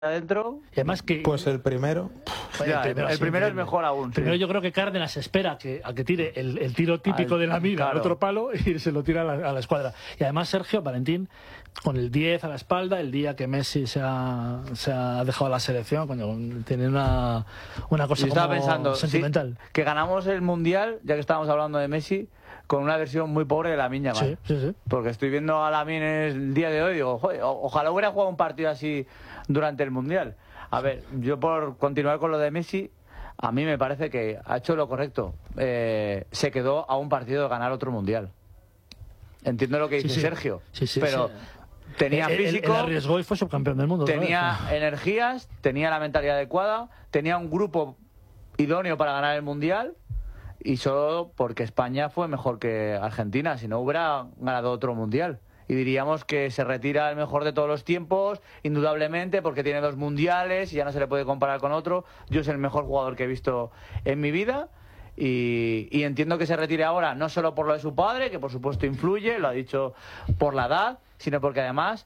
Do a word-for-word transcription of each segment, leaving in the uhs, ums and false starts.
adentro. Y además que... Pues el primero... Ya, el primero, el primero es mejor aún. Primero sí. yo creo que Cárdenas espera que, a que tire el, el tiro típico al, de la mina claro. al otro palo y se lo tira a la, a la escuadra. Y además Sergio Valentín, con el diez a la espalda, el día que Messi se ha, se ha dejado la selección, coño, tiene una, una cosa estaba como pensando, sentimental. Sí, que ganamos el Mundial, ya que estábamos hablando de Messi, con una versión muy pobre de Lamine Yamal. Sí, sí, sí. Porque estoy viendo a Lamine el día de hoy y digo, joder, ojalá hubiera jugado un partido así durante el Mundial. A ver, yo por continuar con lo de Messi, a mí me parece que ha hecho lo correcto. Eh, se quedó a un partido de ganar otro Mundial. Entiendo lo que dice sí, sí. Sergio, sí, sí, pero sí. tenía el, físico, el, el arriesgó y fue subcampeón del mundo. tenía energías, tenía la mentalidad adecuada, tenía un grupo idóneo para ganar el Mundial y solo porque España fue mejor que Argentina, si no hubiera ganado otro Mundial. Y diríamos que se retira el mejor de todos los tiempos, indudablemente, porque tiene dos mundiales y ya no se le puede comparar con otro. Yo soy el mejor jugador que he visto en mi vida y, y entiendo que se retire ahora, no solo por lo de su padre, que por supuesto influye, lo ha dicho por la edad, sino porque además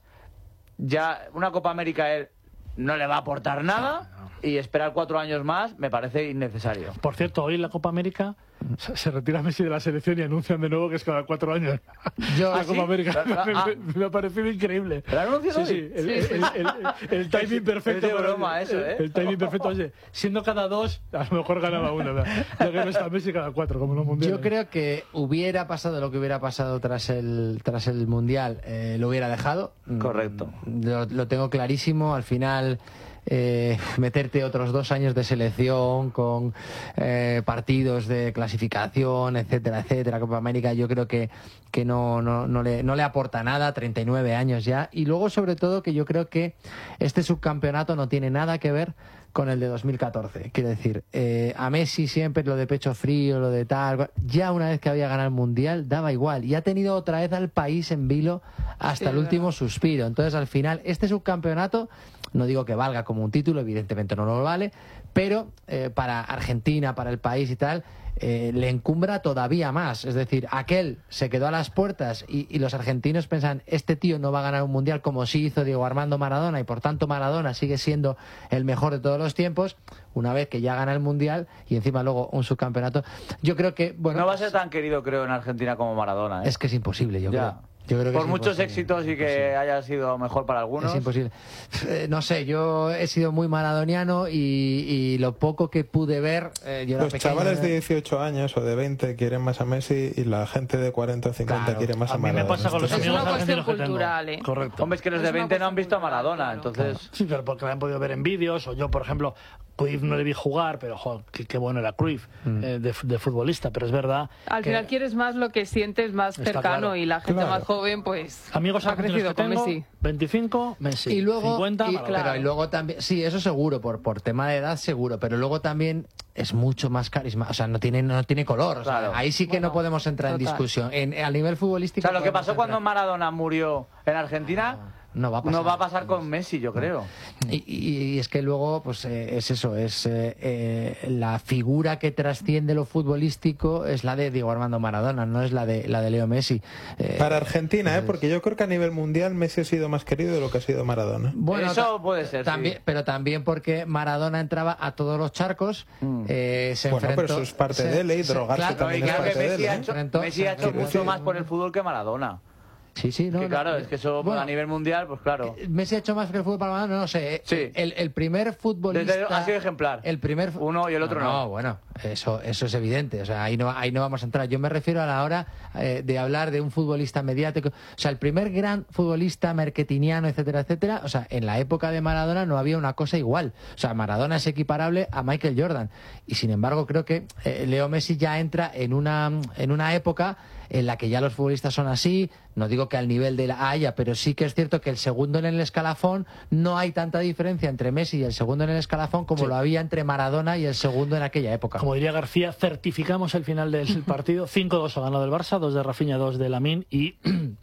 ya una Copa América él no le va a aportar nada y esperar cuatro años más me parece innecesario. Por cierto, hoy en la Copa América se retira Messi de la selección y anuncian de nuevo que es cada cuatro años. Yo, la ¿Ah, Copa sí? América Ah, ah. me, me ha parecido increíble. ¿Lo anuncian sí, hoy? sí, el, el, el, el, el, el timing perfecto. Es de broma eso, ¿eh? El, el timing perfecto. Oye, siendo cada dos, a lo mejor ganaba uno. Ya que no está Messi cada cuatro, como los mundiales. Yo creo que hubiera pasado lo que hubiera pasado tras el tras el mundial, eh, lo hubiera dejado. Correcto. Lo, lo tengo clarísimo. Al final. Eh, meterte otros dos años de selección con eh, partidos de clasificación, etcétera, etcétera, Copa América, yo creo que, que no, no, no, le, no le aporta nada, treinta y nueve años ya, y luego sobre todo que yo creo que este subcampeonato no tiene nada que ver con el de dos mil catorce, quiero decir, eh, a Messi siempre lo de pecho frío, lo de tal, ya una vez que había ganado el Mundial daba igual, y ha tenido otra vez al país en vilo hasta sí, el último verdad. suspiro, entonces al final este subcampeonato no digo que valga como un título, evidentemente no lo vale, pero eh, para Argentina, para el país y tal, eh, le encumbra todavía más. Es decir, aquel se quedó a las puertas y, y los argentinos pensan, este tío no va a ganar un mundial como sí hizo Diego Armando Maradona y por tanto Maradona sigue siendo el mejor de todos los tiempos. Una vez que ya gana el mundial y encima luego un subcampeonato, yo creo que... bueno, no va a ser tan querido, creo, en Argentina como Maradona, ¿eh? Es que es imposible, yo ya. creo. Yo creo que por muchos éxitos y que imposible. haya sido mejor para algunos. Es imposible. Eh, no sé, yo he sido muy maradoniano y, y lo poco que pude ver... Eh, yo Los era pequeño, chavales ¿eh? de dieciocho años o de veinte quieren más a Messi y la gente de cuarenta o cincuenta claro. quiere más a, a mí Maradona. me pasa con los es amigos una cuestión argentinos que cultural, tengo. ¿eh? Correcto. Hombre, es que los de veinte no han visto a Maradona, claro. entonces... Sí, pero porque la han podido ver en vídeos, o yo, por ejemplo, Cruyff no le vi jugar, pero joder, qué, qué bueno era Cruyff mm. eh, de, de futbolista, pero es verdad. Al que final quieres más lo que sientes más cercano claro. y la gente Claro. más joven, pues amigos ha crecido que con tengo, Messi. veinticinco, Messi. Y luego, cincuenta, y, Maradona. claro, y luego también, sí, eso seguro, por, por tema de edad seguro, pero luego también es mucho más carisma, o sea, no tiene, no tiene color, o sea, Claro. ahí sí que Bueno, no podemos entrar total. en discusión. En, a nivel O futbolístico... sea, lo que podemos pasó cuando entrar. Maradona murió en Argentina... No va a pasar, no va a pasar con Messi, yo creo. Y, y, y es que luego, pues eh, es eso, es eh, eh, la figura que trasciende lo futbolístico es la de Diego Armando Maradona, no es la de la de Leo Messi. Eh, Para Argentina, ¿eh? es... porque yo creo que a nivel mundial Messi ha sido más querido de lo que ha sido Maradona. Bueno, eso puede ser, también, sí. pero también porque Maradona entraba a todos los charcos, Mm. eh, se Bueno, enfrentó, pero eso es parte se- de él, y se- drogarse claro, No, y también creo es que parte de Messi él, ha ¿eh? hecho, Enfrentó- Messi ha hecho Quiero mucho decir- más por el fútbol que Maradona. Sí, sí, no, que no, claro, es que eso bueno, a nivel mundial, pues claro. Messi ha hecho más que el fútbol para Maradona, no, no sé. Sí. El, el primer futbolista... Desde- ha sido ejemplar. El primer... Uno y el otro no. No, bueno, eso, eso es evidente. O sea, ahí no, ahí no vamos a entrar. Yo me refiero a la hora eh, de hablar de un futbolista mediático. O sea, el primer gran futbolista marketingiano, etcétera, etcétera. O sea, en la época de Maradona no había una cosa igual. O sea, Maradona es equiparable a Michael Jordan. Y sin embargo, creo que eh, Leo Messi ya entra en una, en una época en la que ya los futbolistas son así, no digo que al nivel de la Haya, pero sí que es cierto que el segundo en el escalafón, no hay tanta diferencia entre Messi y el segundo en el escalafón como Sí. lo había entre Maradona y el segundo en aquella época. Como diría García, certificamos el final del partido. cinco dos ha ganado el Barça, dos de Rafinha, dos de Lamine y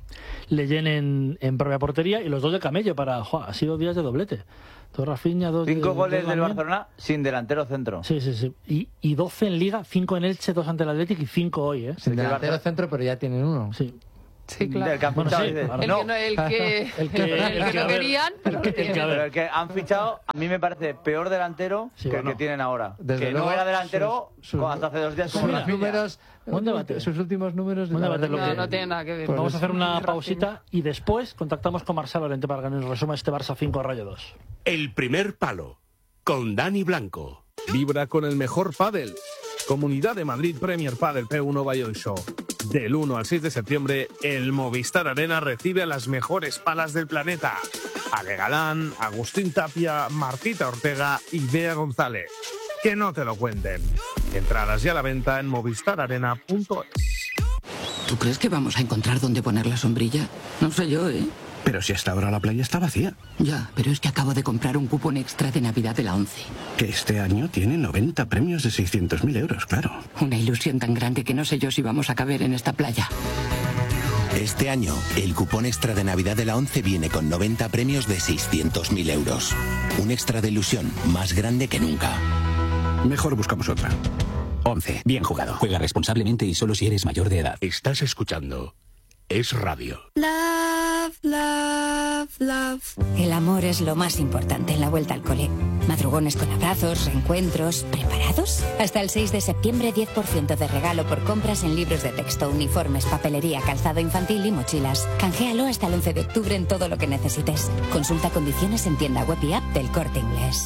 Leyen en, en propia portería y los dos de Camello para... ¡Joder! Ha sido días de doblete. Dos Rafinha, dos Cinco de, goles dos del Lamine. Barcelona sin delantero centro. Sí, sí, sí. Y, y doce en Liga, cinco en Elche, dos ante el Atlético y cinco hoy, ¿eh? Sin Sí, que el delantero Barça- centro, pero ya tienen uno. Sí. Sí, claro. Del que han Bueno, fichado, sí, dices. claro. El No, que no, el que, El que- el el que que, no a ver, querían, el que- el que, a pero ver. el que han fichado a mí me parece peor delantero Sí, que bueno. el que tienen ahora. Desde que luego, no era delantero sus- sus- como hasta hace dos días sus como Rafinha. números, Buen debate. sus últimos números Buen la debate, verdad lo no, que- no tiene nada que ver. Pues Vamos a hacer una Rafinha. pausita y después contactamos con Marcelo Lorente para que nos resuma este Barça cinco Rayo dos. El primer palo, con Dani Blanco. Vibra con el mejor pádel. Comunidad de Madrid Premier Padel P uno Valladolid Show. Del uno al seis de septiembre, el Movistar Arena recibe a las mejores palas del planeta. Ale Galán, Agustín Tapia, Martita Ortega y Bea González. Que no te lo cuenten. Entradas ya a la venta en movistar arena punto es. ¿Tú crees que vamos a encontrar dónde poner la sombrilla? No sé yo, ¿eh? Pero si hasta ahora la playa está vacía. Ya, pero es que acabo de comprar un cupón extra de Navidad de la ONCE. Que este año tiene noventa premios de seiscientos mil euros, claro. Una ilusión tan grande que no sé yo si vamos a caber en esta playa. Este año, el cupón extra de Navidad de la ONCE viene con noventa premios de seiscientos mil euros. Un extra de ilusión más grande que nunca. Mejor buscamos otra. ONCE, bien jugado. Juega responsablemente y solo si eres mayor de edad. Estás escuchando Es Radio. Love, love, love. El amor es lo más importante en la vuelta al cole. Madrugones con abrazos, reencuentros. ¿Preparados? Hasta el seis de septiembre, diez por ciento de regalo por compras en libros de texto, uniformes, papelería, calzado infantil y mochilas. Canjealo hasta el once de octubre en todo lo que necesites. Consulta condiciones en tienda web y app del Corte Inglés.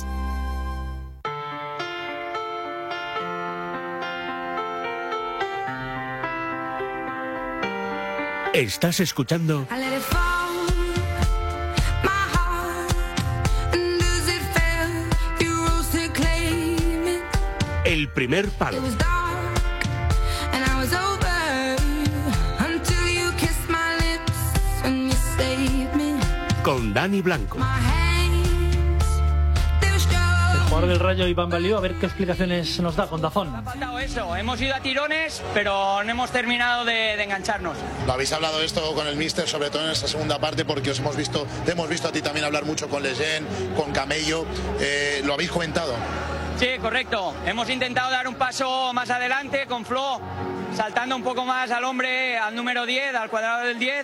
Estás escuchando El primer palo. Con Dani Blanco. El jugador del Rayo, Iván Balío, a ver qué explicaciones nos da con Dazón. Ha faltado eso, hemos ido a tirones, pero no hemos terminado de, de engancharnos. Lo habéis hablado esto con el míster, sobre todo en esta segunda parte, porque os hemos visto, te hemos visto a ti también hablar mucho con Leyen, con Camello, eh, lo habéis comentado. Sí, correcto. Hemos intentado dar un paso más adelante con Flo, saltando un poco más al hombre, al número diez, al cuadrado del diez.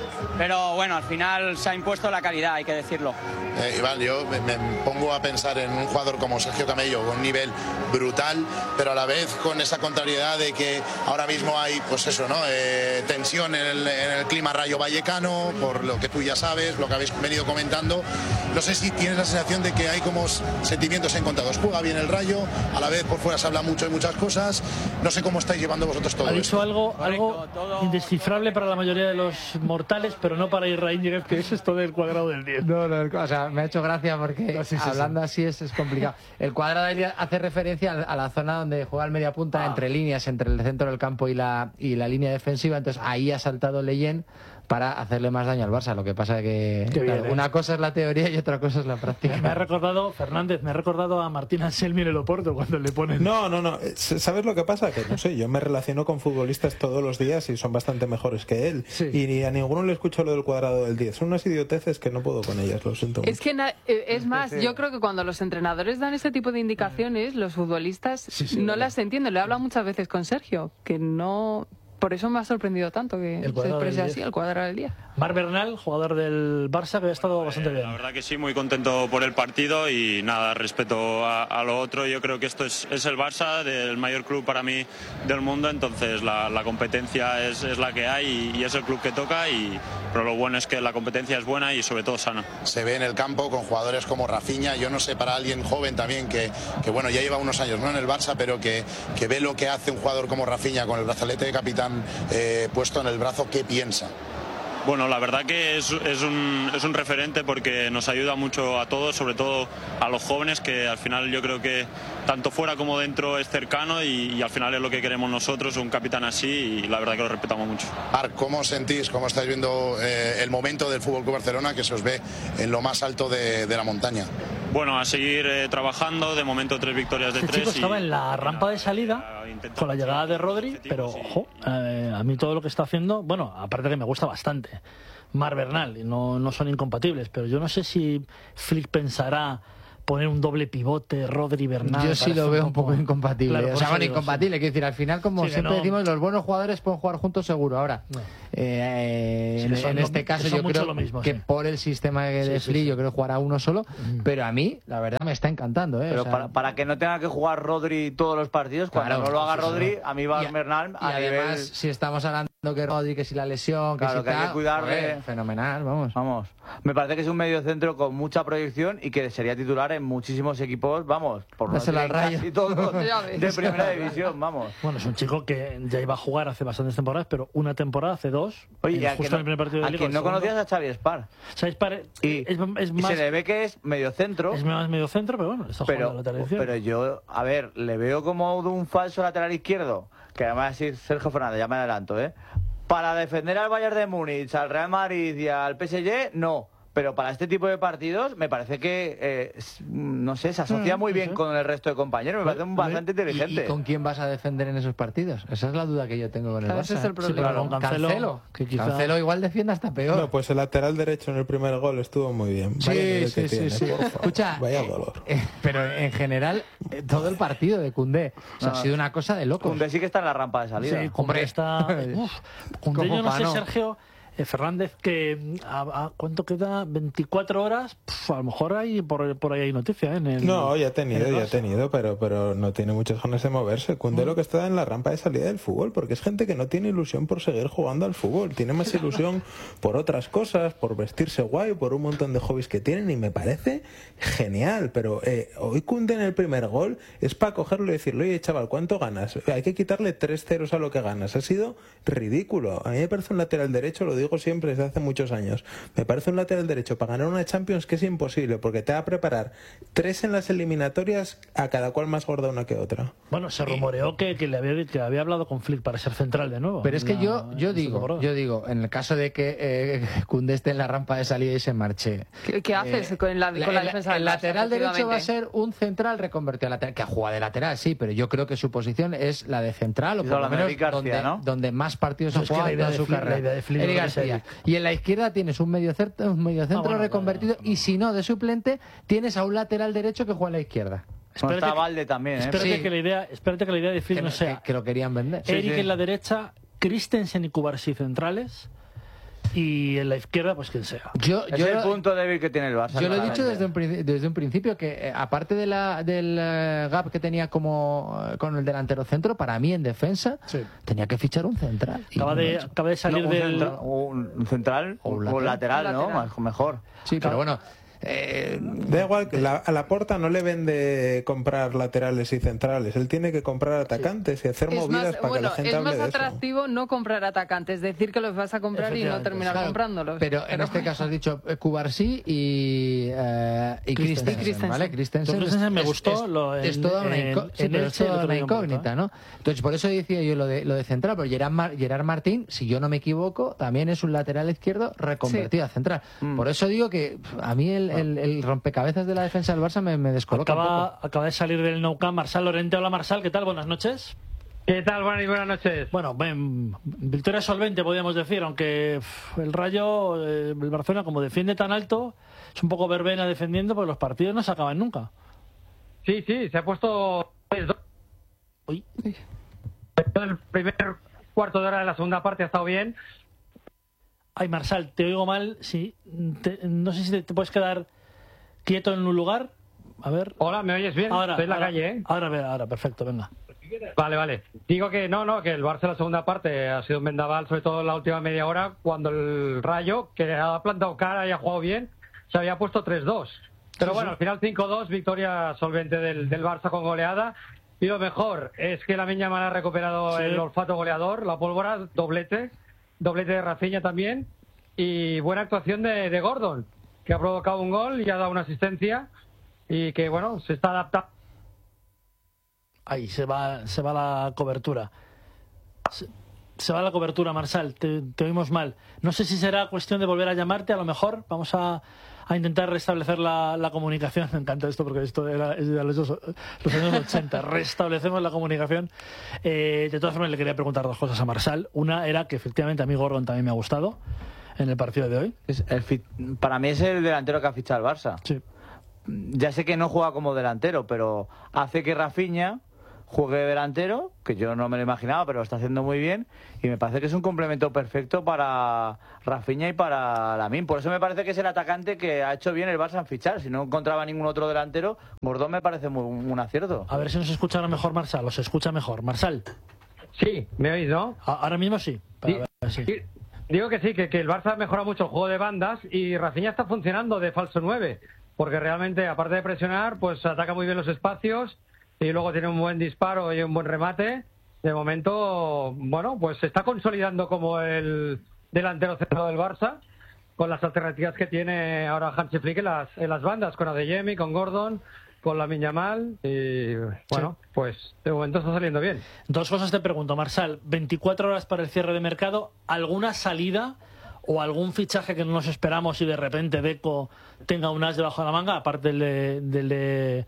Pero bueno, al final se ha impuesto la calidad, hay que decirlo. Eh, Iván, yo me, me pongo a pensar en un jugador como Sergio Camello, con un nivel brutal, pero a la vez con esa contrariedad de que ahora mismo hay, pues eso, ¿no? Eh, tensión en el, en el clima rayo vallecano, por lo que tú ya sabes, lo que habéis venido comentando. No sé si tienes la sensación de que hay como sentimientos encontrados. Juega bien el Rayo, a la vez por fuera se habla mucho de muchas cosas. No sé cómo estáis llevando vosotros todo Ha dicho esto. algo, algo indescifrable para la mayoría de los mortales, pero no para Israel Ñíguez, que es esto del cuadrado del diez. No, no, o sea, me ha hecho gracia porque No, sí, sí, hablando sí. así es, es complicado. El cuadrado del diez hace referencia a la zona donde juega el media punta, Ah. entre líneas, entre el centro del campo y la, y la línea defensiva. Entonces ahí ha saltado Leyen para hacerle más daño al Barça. Lo que pasa que Qué bien, claro, ¿eh? una cosa es la teoría y otra cosa es la práctica. Me ha recordado, Fernández, me ha recordado a Martín Anselmi en el Oporto cuando le ponen... No, no, no. ¿Sabes lo que pasa? Que no sé, yo me relaciono con futbolistas todos los días y son bastante mejores que él. Sí. Y ni a ninguno le escucho lo del cuadrado del diez. Son unas idioteces que no puedo con ellas, lo siento mucho. Es que na- eh, es más, yo creo que cuando los entrenadores dan ese tipo de indicaciones, los futbolistas Sí, sí, no verdad. las entienden. Lo he hablado muchas veces con Sergio, que no... Por eso me ha sorprendido tanto que El se cuadrado exprese del así, diez. el cuadrado del día. Mar Bernal, jugador del Barça, que ha estado bastante bien. La verdad que sí, muy contento por el partido y nada, respeto a, a lo otro. Yo creo que esto es, es el Barça, el mayor club para mí del mundo, entonces la, la competencia es, es la que hay y, y es el club que toca, y, pero lo bueno es que la competencia es buena y sobre todo sana. Se ve en el campo con jugadores como Rafinha, yo no sé, para alguien joven también que, que bueno, ya lleva unos años no en el Barça, pero que, que ve lo que hace un jugador como Rafinha con el brazalete de capitán eh, puesto en el brazo, ¿qué piensa? Bueno, la verdad que es, es, un, es un referente porque nos ayuda mucho a todos, sobre todo a los jóvenes, que al final yo creo que tanto fuera como dentro es cercano y, y al final es lo que queremos nosotros, un capitán así, y la verdad que lo respetamos mucho. Marc, ¿cómo sentís, cómo estáis viendo eh, el momento del F C Barcelona, que se os ve en lo más alto de, de la montaña? Bueno, a seguir eh, trabajando, de momento tres victorias de Este tres. chico y- estaba en la rampa de salida con la llegada de Rodri, pero ojo, eh, a mí todo lo que está haciendo, bueno, aparte que me gusta bastante, Mar Bernal, y no, no son incompatibles, pero yo no sé si Flick pensará poner un doble pivote, Rodri, Bernal. Yo sí lo veo un poco, poco incompatible. Claro, o sea, bueno, incompatible. Sí. Quiero decir, al final, como sí, siempre no. decimos, los buenos jugadores pueden jugar juntos seguro. Ahora, no. eh, sí, en, en este caso, yo creo mismo, que sí. por el sistema de sí, Flick, sí, sí. yo creo que jugará uno solo. Mm. Pero a mí, la verdad, me está encantando. ¿eh? Pero o sea, para, para que no tenga que jugar Rodri todos los partidos, cuando claro, no lo haga sí, Rodri, sí. a mí va a Bernal a y nivel... además, si estamos hablando que Rodri, que si la lesión, que claro, si que tal, hay que cuidarle. Joder, fenomenal, vamos. Vamos. Me parece que es un medio centro con mucha proyección y que sería titular en muchísimos equipos, vamos, por no decir casi todos de primera división, vamos. Bueno, es un chico que ya iba a jugar hace bastantes temporadas, pero una temporada, hace dos, Oye, en, justo no, en el primer partido de a Liga. quien no conocías a Xavi Spar. Xavi Spar y, es, es más, y se le ve que es medio centro. Es más medio centro, pero bueno, está pero, jugando la televisión. Pero yo, a ver, le veo como de un falso lateral izquierdo, que además es Sergio Fernández, ya me adelanto, ¿eh? Para defender al Bayern de Múnich, al Real Madrid y al P S G, no. Pero para este tipo de partidos me parece que, eh, no sé, se asocia muy bien con el resto de compañeros. Me parece bastante inteligente. ¿Y, ¿Y con quién vas a defender en esos partidos? Esa es la duda que yo tengo con el Barça. Ese es el problema. Sí, claro, con Cancelo, Cancelo, que quizá... Cancelo igual defiende hasta peor. No, pues el lateral derecho en el primer gol estuvo muy bien. Sí, Vaya sí, sí, tiene, sí. Escucha, vaya dolor. Eh, pero en general, eh, todo el partido de Koundé o sea, no, ha sido una cosa de locos. Koundé sí que está en la rampa de salida. Sí, Koundé está... Uf, Koundé, yo no sé, Sergio... Fernández, que a, a ¿cuánto queda? veinticuatro horas, Puf, a lo mejor hay por, por ahí hay noticia, ¿eh? En el, no, ya ha tenido, ya ha tenido, pero, pero no tiene muchas ganas de moverse. Koundé mm. lo que está en la rampa de salida del fútbol, porque es gente que no tiene ilusión por seguir jugando al fútbol, tiene más ilusión por otras cosas, por vestirse guay, por un montón de hobbies que tienen, y me parece genial, pero eh, hoy Koundé en el primer gol es para cogerlo y decirle, oye chaval, ¿cuánto ganas? Hay que quitarle tres ceros a lo que ganas, ha sido ridículo. A mí me parece un lateral derecho, lo digo siempre desde hace muchos años, me parece un lateral derecho para ganar una Champions que es imposible, porque te va a preparar tres en las eliminatorias, a cada cual más gorda una que otra. Bueno, se rumoreó que, que, le había, que había hablado con Flick para ser central de nuevo. Pero es que la, yo yo digo, yo digo, en el caso de que eh, Koundé esté en la rampa de salida y se marche, ¿qué, qué haces eh, con la, con la, la defensa? El lateral derecho va a ser un central reconvertido a lateral, que juega de lateral, sí, pero yo creo que su posición es la de central, o por lo menos García, donde, ¿no? donde más partidos no, ha jugado en su carrera. Eric García. Y en la izquierda tienes un medio centro, un medio centro ah, bueno, reconvertido, bueno, bueno. y si no, de suplente, tienes a un lateral derecho que juega en la izquierda. No está Valde también, ¿eh? Espérate, sí. que la idea, espérate que la idea de Flick no sea... Que, que lo querían vender. Eric sí, sí. en la derecha, Christensen y Cubarsí centrales... y en la izquierda, pues quien sea. Yo, es yo el lo, punto débil que tiene el Barça. Yo lo he dicho desde un, desde un principio, que eh, aparte de la, del uh, gap que tenía como uh, con el delantero centro, para mí en defensa sí. tenía que fichar un central. Acaba, de, no, acaba de salir no, un del... Central, un central o un lateral, o lateral, ¿no? lateral. Más, mejor. Sí, claro. Pero bueno... Eh, da igual, que la, a Laporta no le vende comprar laterales y centrales, él tiene que comprar atacantes sí. y hacer es movidas más, para bueno, que la gente hable de eso. Es más atractivo no comprar atacantes, decir que los vas a comprar y no terminar claro, comprándolos. Pero, pero en este caso has dicho eh, Cubarsí y, eh, y Christensen, Christensen, ¿vale? Christensen, Christensen me es, gustó. Es, lo, en, es toda una, inco en, sí, en es toda una incógnita, ¿no? Entonces, por eso decía yo lo de, lo de central, pero Gerard, Mar Gerard Martín, si yo no me equivoco, también es un lateral izquierdo reconvertido sí. a central. Mm. Por eso digo que a mí el, el, el rompe cabezas de la defensa del Barça me, me descoloca acaba, un poco. Acaba de salir del Nou Camp Marsal Lorente. Hola Marsal, ¿qué tal? Buenas noches. ¿Qué tal? Buenas, buenas noches. Bueno, ben, victoria solvente podríamos decir, aunque pff, el Rayo, eh, el Barcelona como defiende tan alto, es un poco verbena defendiendo, porque los partidos no se acaban nunca. Sí, sí, se ha puesto... Uy. El primer cuarto de hora de la segunda parte ha estado bien. Ay, Marsal, te oigo mal. Sí, te, no sé si te, te puedes quedar quieto en un lugar. A ver. Hola, ¿me oyes bien? Ahora, Estoy en la ahora, calle, ¿eh? Ahora, ahora, perfecto, venga. Vale, vale. Digo que no, no, que el Barça en la segunda parte ha sido un vendaval, sobre todo en la última media hora, cuando el Rayo, que ha plantado cara y ha jugado bien, se había puesto tres dos. Pero sí, bueno, sí. Al final cinco dos, victoria solvente del, del Barça con goleada. Y lo mejor es que Lamine Yamal ha recuperado sí. el olfato goleador, la pólvora, doblete, doblete de Rafinha también, y buena actuación de, de Gordon, que ha provocado un gol y ha dado una asistencia, y que, bueno, se está adaptando. Ahí se va, se va la cobertura. Se, se va la cobertura, Marsal, te, te oímos mal. No sé si será cuestión de volver a llamarte, a lo mejor. Vamos a, a intentar restablecer la, la comunicación. Me encanta esto porque esto era, es de los, los años ochenta. Restablecemos la comunicación. Eh, de todas formas, le quería preguntar dos cosas a Marsal. Una era que efectivamente a mí Gordon también me ha gustado en el partido de hoy. Es el, para mí es el delantero que ha fichado el Barça. Sí. ya sé que no juega como delantero, pero hace que Rafinha juegue delantero, que yo no me lo imaginaba, pero lo está haciendo muy bien, y me parece que es un complemento perfecto para Rafinha y para Lamine. Por eso me parece que es el atacante que ha hecho bien el Barça en fichar. Si no encontraba ningún otro delantero, Gordón me parece muy, un acierto. A ver si nos escucha mejor Marsal, o se escucha mejor. Marsal. Sí, ¿me oís, no? Ahora mismo sí. Para Sí, ver, sí. sí. Digo que sí, que, que el Barça mejora mucho el juego de bandas y Rafinha está funcionando de falso nueve, porque realmente, aparte de presionar, pues ataca muy bien los espacios y luego tiene un buen disparo y un buen remate. De momento, bueno, pues se está consolidando como el delantero centro del Barça, con las alternativas que tiene ahora Hansi Flick en las, en las bandas, con Adeyemi, con Gordon, con Lamine Yamal, y bueno, sí. Pues de momento está saliendo bien. Dos cosas te pregunto, Marsal. veinticuatro horas para el cierre de mercado, ¿alguna salida o algún fichaje que no nos esperamos y de repente Deco tenga un as debajo de la manga, aparte del de, del de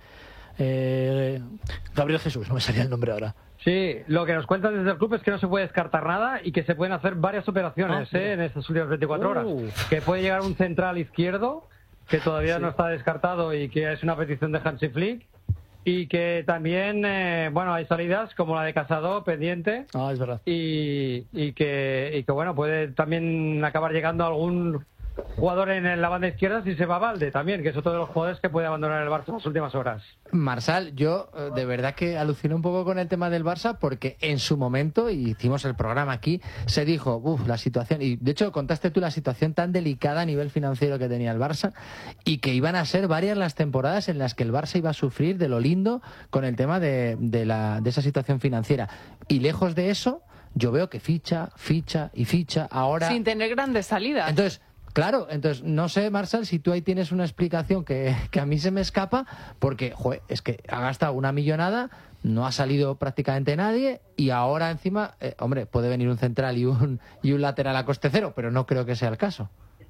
eh, Gabriel Jesús? No me salía el nombre ahora. Sí, lo que nos cuentan desde el club es que no se puede descartar nada y que se pueden hacer varias operaciones ah, ¿eh? en estas últimas veinticuatro horas. Uh. Que puede llegar un central izquierdo, que todavía sí. no está descartado y que es una petición de Hansi Flick. Y que también, eh, bueno, hay salidas como la de Casado pendiente. Ah, es verdad. Y, y, que, y que, bueno, puede también acabar llegando algún jugador en la banda izquierda si se va Valde también, que es otro de los jugadores que puede abandonar el Barça en las últimas horas. Marsal, yo de verdad que aluciné un poco con el tema del Barça porque en su momento, y hicimos el programa aquí, se dijo, uff, la situación, y de hecho contaste tú la situación tan delicada a nivel financiero que tenía el Barça y que iban a ser varias las temporadas en las que el Barça iba a sufrir de lo lindo con el tema de, de, la, de esa situación financiera. Y lejos de eso, yo veo que ficha, ficha y ficha ahora... Sin tener grandes salidas. Entonces... Claro, entonces no sé, Marsal, si tú ahí tienes una explicación que, que a mí se me escapa, porque joder, es que ha gastado una millonada, no ha salido prácticamente nadie y ahora encima, eh, hombre, puede venir un central y un, y un lateral a coste cero, pero no creo que sea el caso.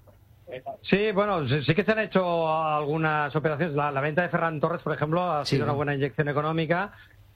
Sí, bueno, sí, sí que se han hecho algunas operaciones. La, la venta de Ferran Torres, por ejemplo, ha sido sí, una buena inyección económica.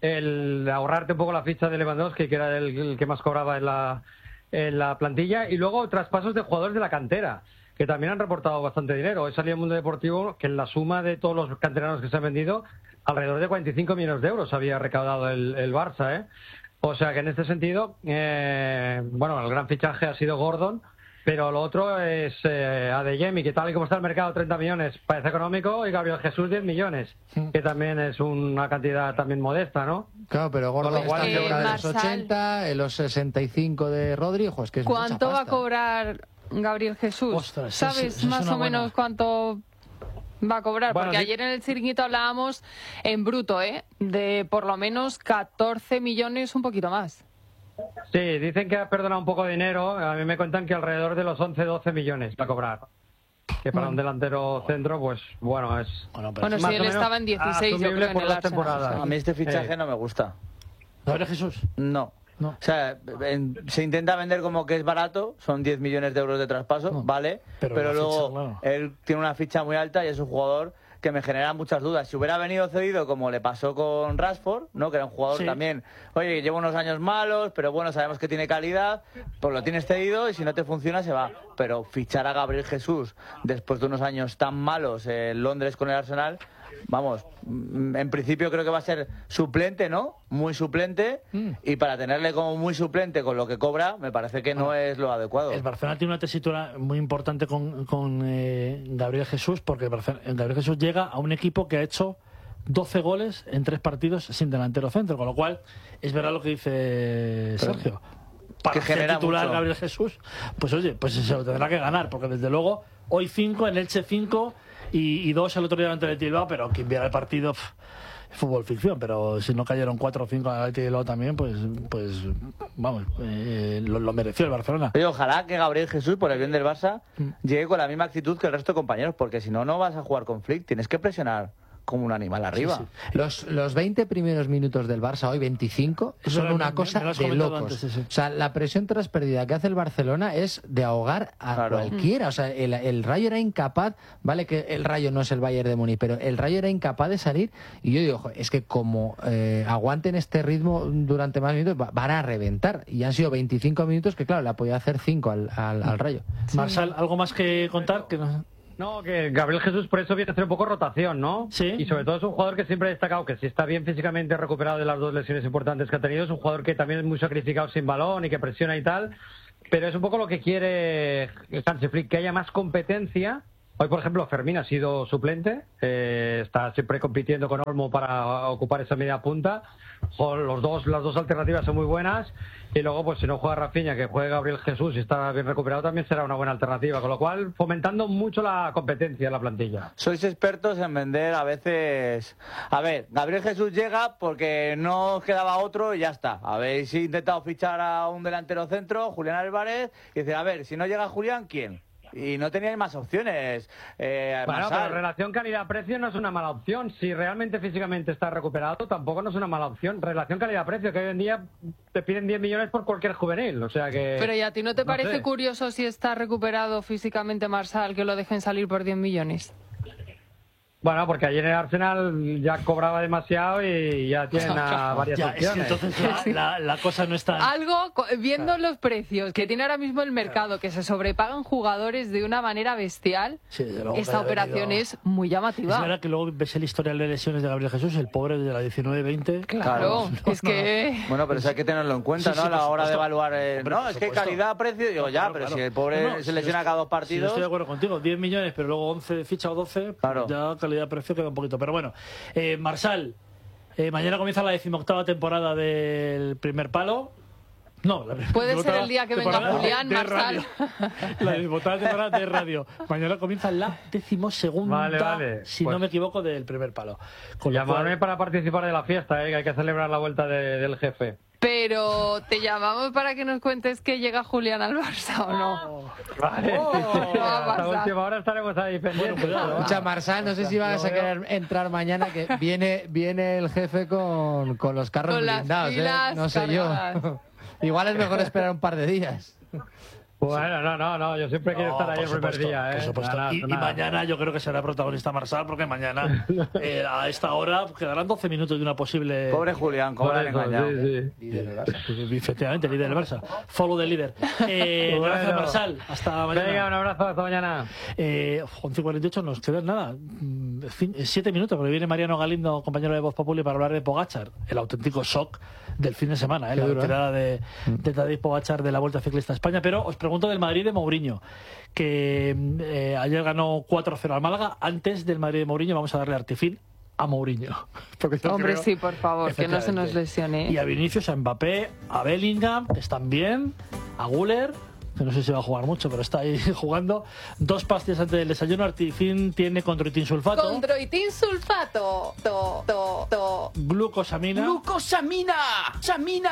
El ahorrarte un poco la ficha de Lewandowski, que era el, el que más cobraba en la... en la plantilla, y luego traspasos de jugadores de la cantera, que también han reportado bastante dinero. He salido en Mundo Deportivo que en la suma de todos los canteranos que se han vendido, alrededor de cuarenta y cinco millones de euros había recaudado el, el Barça, ¿eh? O sea que en este sentido, eh, bueno, el gran fichaje ha sido Gordon, pero lo otro es eh, Adeyemi, que tal y como está el mercado, treinta millones parece económico, y Gabriel Jesús, diez millones, que también es una cantidad también modesta, ¿no? Claro, pero Gordon está eh, cerca de los ochenta, en los sesenta y cinco de Rodri, es que es ¿cuánto va a cobrar Gabriel Jesús? Ostras, ¿sabes es, es más o buena... menos cuánto va a cobrar? Bueno, porque sí. ayer en el Chiringuito hablábamos en bruto, ¿eh? De por lo menos catorce millones, un poquito más. Sí, dicen que ha perdonado un poco de dinero. A mí me cuentan que alrededor de los once, doce millones va a cobrar. Que para bueno. un delantero centro, pues bueno, es... Bueno, pero bueno si él estaba en dieciséis, yo creo, por en el las temporadas. A mí este fichaje eh. no me gusta. ¿Gabriel Jesús? No. No. O sea, en, se intenta vender como que es barato, son diez millones de euros de traspaso, no. vale, pero, pero luego ficha, claro. él tiene una ficha muy alta y es un jugador que me genera muchas dudas. Si hubiera venido cedido como le pasó con Rashford, ¿no? Que era un jugador sí. también, oye, lleva unos años malos, pero bueno, sabemos que tiene calidad, pues lo tienes cedido y si no te funciona se va. Pero fichar a Gabriel Jesús después de unos años tan malos en Londres con el Arsenal, vamos, en principio creo que va a ser suplente, ¿no? Muy suplente, mm. y para tenerle como muy suplente con lo que cobra, me parece que no es lo adecuado. El Barcelona tiene una tesitura muy importante con, con eh, Gabriel Jesús, porque el Barcelona, Gabriel Jesús llega a un equipo que ha hecho doce goles en tres partidos sin delantero centro, con lo cual es verdad lo que dice Sergio. Para que genera titular mucho. Gabriel Jesús, pues oye, pues se lo tendrá que ganar, porque desde luego hoy cinco, en Elche cinco y, y dos el otro día ante el Bilbao, pero quien viera el partido, pff, fútbol ficción, pero si no cayeron cuatro o cinco al Bilbao también, pues pues vamos, eh, lo, lo mereció el Barcelona. Oye, ojalá que Gabriel Jesús, por el bien del Barça, mm. llegue con la misma actitud que el resto de compañeros, porque si no, no vas a jugar con Flick, tienes que presionar como un animal arriba. Sí, sí. Los, los veinte primeros minutos del Barça, hoy veinticinco, son una me, cosa me de locos. Antes, sí, sí. O sea, la presión tras pérdida que hace el Barcelona es de ahogar a claro. cualquiera. O sea, el, el Rayo era incapaz, vale que el Rayo no es el Bayern de Múnich, pero el Rayo era incapaz de salir, y yo digo, es que como eh, aguanten este ritmo durante más minutos, va, van a reventar. Y han sido veinticinco minutos que, claro, le ha podido hacer cinco al, al, al Rayo. Sí. Marsal, ¿algo más que contar? Que no... No, que Gabriel Jesús por eso viene a hacer un poco rotación, ¿no? Sí. Y sobre todo es un jugador que siempre ha destacado que si está bien físicamente recuperado de las dos lesiones importantes que ha tenido, es un jugador que también es muy sacrificado sin balón y que presiona y tal, pero es un poco lo que quiere Hansi Flick, que haya más competencia. Hoy, por ejemplo, Fermín ha sido suplente, eh, está siempre compitiendo con Olmo para ocupar esa media punta. Los dos, las dos alternativas son muy buenas. Y luego, pues si no juega Rafinha, que juegue Gabriel Jesús y está bien recuperado, también será una buena alternativa. Con lo cual, fomentando mucho la competencia en la plantilla. Sois expertos en vender a veces... A ver, Gabriel Jesús llega porque no os quedaba otro y ya está. Habéis intentado fichar a un delantero centro, Julián Álvarez, y decir, a ver, si no llega Julián, ¿quién? Y no teníais más opciones. Eh, bueno, Marsal. pero relación calidad-precio no es una mala opción. Si realmente físicamente está recuperado, tampoco no es una mala opción. Relación calidad-precio, que hoy en día te piden diez millones por cualquier juvenil. O sea que... Pero ¿y a ti no te no parece sé. curioso si está recuperado físicamente Marsal que lo dejen salir por diez millones? Bueno, porque ayer en el Arsenal ya cobraba demasiado y ya tienen a varias Ya, es que opciones. entonces la, la, la cosa no está... Algo, co- viendo los precios que tiene ahora mismo el mercado, que se sobrepagan jugadores de una manera bestial, Sí, desde luego esta que ha operación venido- es muy Es llamativa. verdad que luego ves el historial de lesiones de Gabriel Jesús, el pobre de la diecinueve veinte. Claro, es que... Bueno, pero eso hay que tenerlo en cuenta, Sí, ¿no? sí, a la por hora de supuesto. evaluar... eh, Hombre, no, por es que supuesto. calidad-precio, digo, ya, Claro, pero claro. si el pobre No, no, se si lesiona yo- cada dos Si yo partidos... estoy de acuerdo contigo, diez millones, pero luego once ficha o doce, Claro. ya calidad-precio queda un poquito. Pero bueno, eh, Marsal, eh, mañana comienza la decimoctava temporada del Primer Palo. No, la Puede ser decimoctava el día que venga temporada Julián, de Marsal. radio. La decimoctava temporada de radio. Mañana comienza la decimosegunda, Vale, vale. si Pues- no me equivoco, del Primer Palo. Con lo Llamadme cual- para participar de la fiesta, ¿eh? Que hay que celebrar la vuelta de- del jefe. Pero te llamamos para que nos cuentes que llega Julián al Barça o no. Vale. Oh, Sí, va a hasta pasar. última hora estaremos ahí pendientes. cuidado, pero Escucha, va. Marsal, no sé si vas a querer entrar mañana, que viene viene el jefe con, con los carros Con las blindados, ¿eh? pilas No sé cargadas. yo. Igual es mejor esperar un par de días. Bueno, no, no, no, yo siempre quiero No, estar ahí por el primer supuesto, día, ¿eh? por supuesto. Nada, y, y nada. mañana yo creo que será protagonista Marsal, porque mañana eh, a esta hora quedarán doce minutos de una posible... Pobre Julián, cómo Por le han eso, engañado. sí, sí. Líder del Barça. Efectivamente, líder del Barça. Follow the líder. Eh, Bueno. Gracias, Marsal. Hasta mañana. Venga, un abrazo, hasta mañana. Eh, once y cuarenta y ocho, nos quedan nada. mm, cin- Siete minutos, porque viene Mariano Galindo, compañero de Voz Populi, para hablar de Pogačar, el auténtico shock del fin de semana, ¿eh? la duro, ¿eh? retirada de, de Tadej Pogačar de la Vuelta Ciclista a España. Pero os pregunto del Madrid de Mourinho, que eh, ayer ganó cuatro cero al Málaga. Antes del Madrid de Mourinho vamos a darle artifín a Mourinho. Porque yo Hombre, creo- sí, por favor, que no se nos lesione. Y a Vinicius, a Mbappé, a Bellingham, que están bien, a Guller, que no sé si va a jugar mucho, pero está ahí jugando. Dos pastillas antes del desayuno. Artifin tiene condroitin sulfato, Condroitin sulfato. To, to, to. glucosamina, ¡Glucosamina! ¡Samina!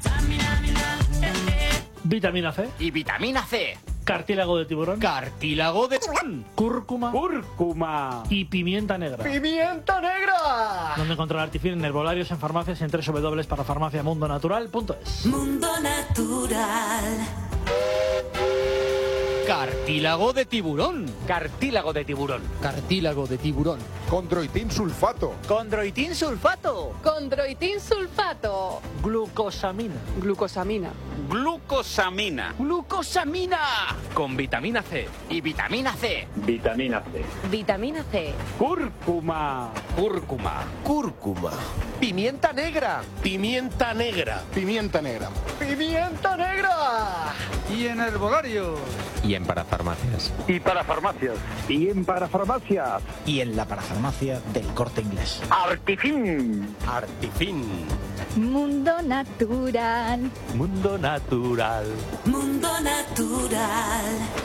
vitamina C, Y vitamina C. cartílago de tiburón, Cartílago de... cúrcuma ¡Cúrcuma! y pimienta negra. ¡Pimienta negra! Donde encontrar Artifin en herbolarios, en farmacias, en doble u doble u doble u para farmacia mundo natural punto es. Mundo Natural. Cartílago de tiburón. Cartílago de tiburón. Cartílago de tiburón. Condroitin sulfato. Condroitin sulfato. Condroitin sulfato. Glucosamina. Glucosamina. Glucosamina. Glucosamina. Con vitamina C. Y vitamina C. Vitamina C. Vitamina C. Cúrcuma. Cúrcuma. Cúrcuma. Pimienta negra. Pimienta negra. Pimienta negra. Pimienta negra. Y en herbolario. Y en parafarmacias. Y para farmacias. Y en parafarmacias. Y en la parafarmacia del Corte Inglés. Artifin. Artifin. Mundo Natural. Mundo natural. Mundo Natural.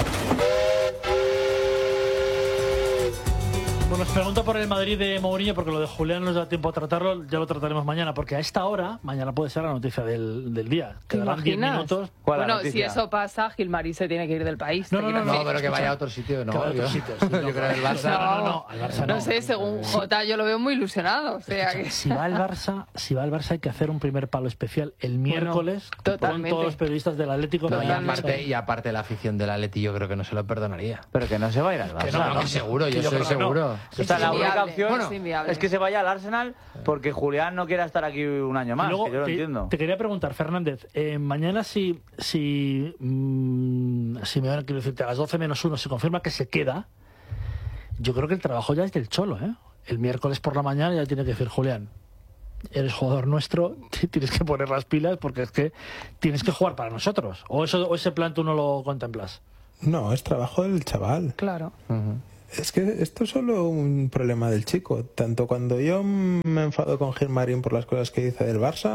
Bueno, os pregunto por el Madrid de Mourinho, porque lo de Julián no nos da tiempo a tratarlo, ya lo trataremos mañana, porque a esta hora, mañana puede ser la noticia del, del día. ¿Te Quedarán diez imaginas? minutos. Bueno, si eso pasa, Gilmarí se tiene que ir del país. No, no, te no, quiero No, decir. pero que vaya a otro sitio, ¿no? Que vaya a Yo, otro sitio, sí, yo no, creo que el Barça... No, no, no, al Barça no. No sé, según Jota yo lo veo muy ilusionado. O sea que... Si va al Barça, si va al Barça hay que hacer un primer palo especial el miércoles con totalmente. todos los periodistas del Atlético. No, y, Madrid. aparte, y aparte la afición del Atleti yo creo que no se lo perdonaría. Pero que no se va a ir al Barça. Que no, no, que seguro, yo Yo soy creo que no. seguro. O sea, la Es única inviable, opción es inviable. es que se vaya al Arsenal porque Julián no quiera estar aquí un año más, Y luego, que yo lo te, entiendo. te quería preguntar, Fernández, eh, mañana si, si, mm, si me van a quiero decirte, a las doce menos uno se confirma que se queda, yo creo que el trabajo ya es del Cholo, ¿eh? El miércoles por la mañana ya tiene que decir, Julián, eres jugador nuestro, tienes que poner las pilas porque es que tienes que jugar para nosotros. ¿O, eso, o ese plan tú no lo contemplas? No, es trabajo del chaval. Claro. Uh-huh. Es que esto es solo un problema del chico. Tanto cuando yo me enfado con Gilmarín por las cosas que dice del Barça,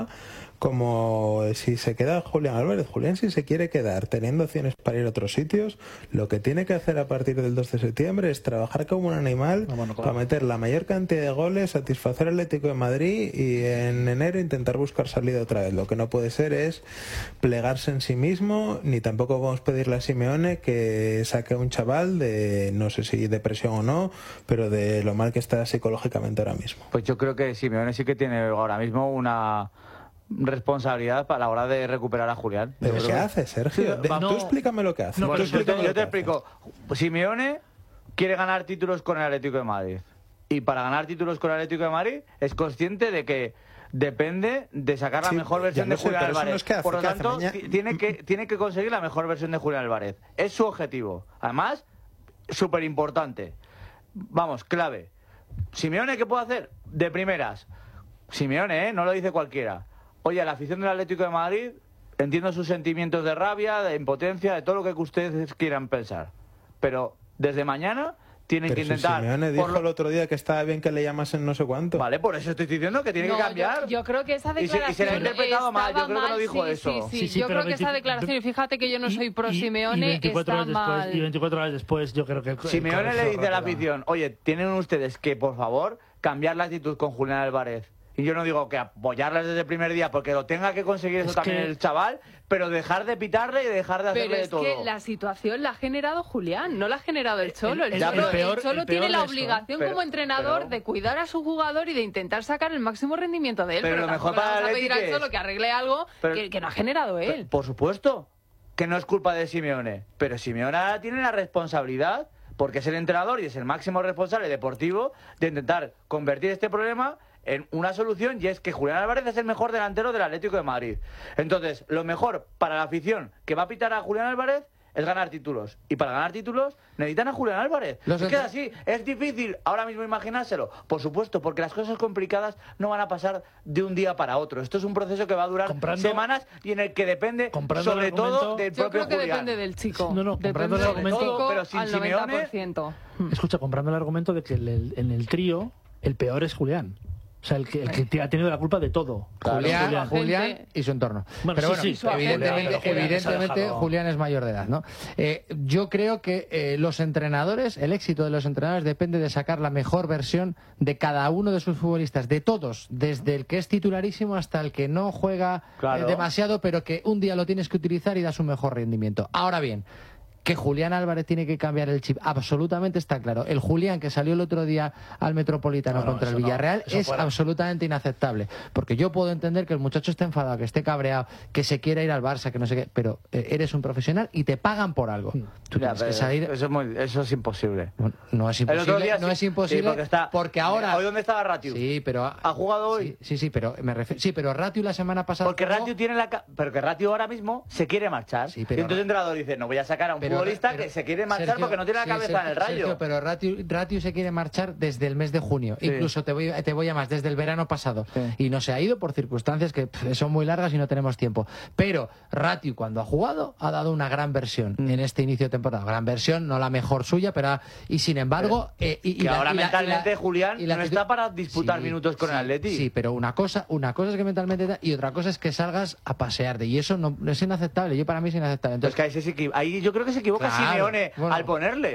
como si se queda Julián Álvarez. Julián, si se quiere quedar teniendo opciones para ir a otros sitios, lo que tiene que hacer a partir del dos de septiembre es trabajar como un animal, no, bueno, claro, para meter la mayor cantidad de goles, satisfacer al Atlético de Madrid y en enero intentar buscar salida otra vez. Lo que no puede ser es plegarse en sí mismo, ni tampoco vamos a pedirle a Simeone que saque a un chaval de, no sé si depresión o no, pero de lo mal que está psicológicamente ahora mismo. Pues yo creo que Simeone sí que tiene ahora mismo una responsabilidad para la hora de recuperar a Julián. ¿Pero qué hace, Sergio? De, no, tú explícame lo que hace. No, bueno, yo te, yo te explico. Simeone quiere ganar títulos con el Atlético de Madrid. Y para ganar títulos con el Atlético de Madrid es consciente de que depende de sacar la sí, mejor versión de sé, Julián Álvarez. No es que hace, Por lo tanto, mañana... tiene, que, tiene que conseguir la mejor versión de Julián Álvarez. Es su objetivo. Además, súper importante. Vamos, clave. Simeone, ¿qué puede hacer? De primeras. Simeone, ¿eh? No lo dice cualquiera. Oye, la afición del Atlético de Madrid, entiendo sus sentimientos de rabia, de impotencia, de todo lo que ustedes quieran pensar. Pero desde mañana tienen pero que si intentar... Simeone dijo lo... el otro día que estaba bien que le llamasen no sé cuánto. Vale, por eso estoy diciendo que tiene no, que cambiar. Yo, yo creo que esa declaración y se, y se la ha interpretado mal, yo creo mal, que no dijo sí, eso. Sí, sí, sí, sí, yo creo que veinti... esa declaración, y fíjate que yo no soy pro Simeone, y veinticuatro está horas mal. Después, y veinticuatro horas después yo creo que... Simeone le dice a la afición, oye, tienen ustedes que, por favor, cambiar la actitud con Julián Álvarez. Y yo no digo que apoyarles desde el primer día porque lo tenga que conseguir eso es también que... el chaval, pero dejar de pitarle y dejar de hacerle pero de todo. Pero es que la situación la ha generado Julián, no la ha generado el Cholo. El, el, el, Cholo, el peor, el Cholo el tiene la esto, obligación pero, como entrenador pero... de cuidar a su jugador y de intentar sacar el máximo rendimiento de él. Pero, pero lo mejor para vamos a pedir al es... Cholo que arregle algo pero... que, que no ha generado él. Por supuesto que no es culpa de Simeone, pero Simeone tiene la responsabilidad, porque es el entrenador y es el máximo responsable deportivo, de intentar convertir este problema en una solución, y es que Julián Álvarez es el mejor delantero del Atlético de Madrid. Entonces, lo mejor para la afición que va a pitar a Julián Álvarez es ganar títulos. Y para ganar títulos necesitan a Julián Álvarez. Los es que es así, es difícil ahora mismo imaginárselo. Por supuesto, porque las cosas complicadas no van a pasar de un día para otro. Esto es un proceso que va a durar comprando, semanas y en el que depende sobre todo del propio Julián. Yo creo que Julián. depende del chico. No, no, comprando depende el argumento, del chico pero sin al Simeone... noventa por ciento. Escucha, comprando el argumento de que el, en el trío el peor es Julián. O sea, el que, el que ha tenido la culpa de todo. Claro, Julián, Julián, Julián y su entorno. Bueno, pero bueno, sí, sí, evidentemente, Julián, evidentemente Julián, Julián es mayor de edad, ¿no? Eh, yo creo que eh, los entrenadores, el éxito de los entrenadores depende de sacar la mejor versión de cada uno de sus futbolistas, de todos, desde el que es titularísimo hasta el que no juega claro. eh, demasiado, pero que un día lo tienes que utilizar y da su mejor rendimiento. Ahora bien, que Julián Álvarez tiene que cambiar el chip, absolutamente está claro. El Julián que salió el otro día al Metropolitano no, no, contra el Villarreal no, es fuera. absolutamente inaceptable. Porque yo puedo entender que el muchacho esté enfadado, que esté cabreado, que se quiera ir al Barça, que no sé qué, pero eh, eres un profesional y te pagan por algo. Tú ya, tienes que salir... eso, es muy, eso es imposible. No, no es imposible, día, no sí, es imposible sí, porque, está, porque ahora... ¿Hoy dónde estaba Ratiu? Sí, pero... ¿Ha jugado hoy? Sí, sí, sí pero me refiero... Sí, pero Ratiu la semana pasada... Porque jugó... Ratiu tiene la... Pero que Ratiu ahora mismo se quiere marchar. Sí, pero... Y entonces el entrenador dice, no voy a sacar a un pero, futbolista pero... que se quiere marchar Sergio, porque no tiene la cabeza sí, Sergio, en el Rayo. Sergio, pero Ratiu, Ratiu se quiere marchar desde el mes de junio. Sí. Incluso te voy, te voy a más, desde el verano pasado. Sí. Y no se ha ido por circunstancias que pff, son muy largas y no tenemos tiempo. Pero Ratiu, cuando ha jugado, ha dado una gran versión mm. en este inicio de temporada. Gran versión, no la mejor suya, pero... Y sin embargo... Eh, y, y que la, ahora y mentalmente la, y la, Julián y la, no está para disputar sí, minutos con sí, el Atleti. Sí, pero una cosa, una cosa es que mentalmente... Y otra cosa es que salgas a pasearte. Y eso no, no es inaceptable. Yo para mí es inaceptable. Entonces, pues que ahí, se, ahí yo creo que se equivoca claro, Simeone bueno, al ponerle.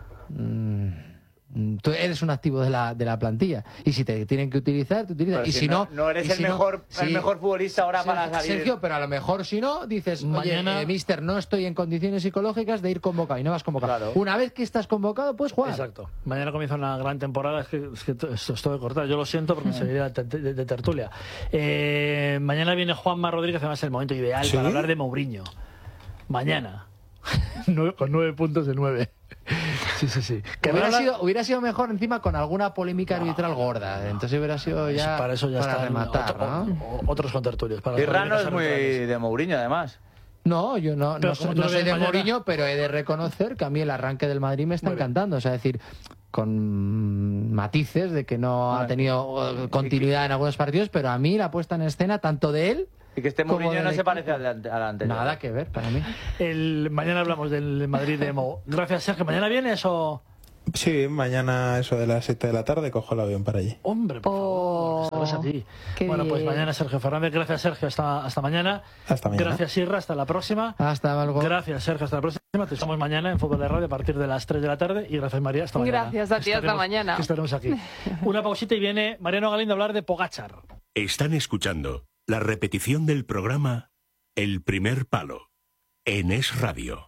Tú eres un activo de la, de la plantilla y si te tienen que utilizar, te utilizan. Y si, si no, no, no eres el, si mejor, no, el sí, mejor futbolista ahora Sergio, para salir. Sergio, pero a lo mejor si no, dices, mañana... oye, eh, mister, no estoy en condiciones psicológicas de ir convocado y no vas convocado. Claro. Una vez que estás convocado, puedes jugar. Exacto. Mañana comienza una gran temporada. Es que, es que esto es todo de cortar. Yo lo siento porque se iría de, de, de tertulia. Eh, mañana viene Juanma Rodríguez, además es el momento ideal ¿Sí? para hablar de Mourinho. Mañana. Con nueve puntos de nueve. Sí, sí, sí. Que hubiera, hablar... sido, hubiera sido mejor encima con alguna polémica no, arbitral gorda. Entonces hubiera sido ya para eso ya para rematar, otro, ¿no? Otros contertulios. Y Rano es muy de Mourinho, además. No, yo no, no, no soy de Mourinho, pero he de reconocer que a mí el arranque del Madrid me está encantando. O sea, es decir, con matices de que no ha tenido continuidad en algunos partidos, pero a mí la puesta en escena tanto de él y que este Mourinho no se parece al, al anterior. Nada que ver para mí. El, mañana hablamos del Madrid de Mo. Gracias, Sergio. ¿Mañana vienes o...? Sí, mañana eso de las siete de la tarde cojo el avión para allí. Hombre, por favor, estarás aquí. Bueno, pues mañana Sergio Fernández. Gracias, Sergio. Hasta, hasta mañana. Hasta mañana. Gracias, Irra. Hasta la próxima. Hasta luego. Gracias, Sergio. Hasta la próxima. Te estamos mañana en Fútbol de Radio a partir de las tres de la tarde. Y gracias, María. Hasta mañana. Gracias a ti. Hasta mañana. Que estaremos aquí. Una pausita y viene Mariano Galindo a hablar de Pogačar. Están escuchando la repetición del programa El Primer Palo en Es Radio.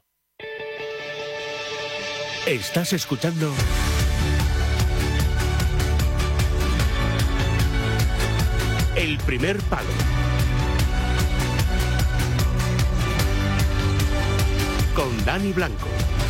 Estás escuchando El Primer Palo con Dani Blanco.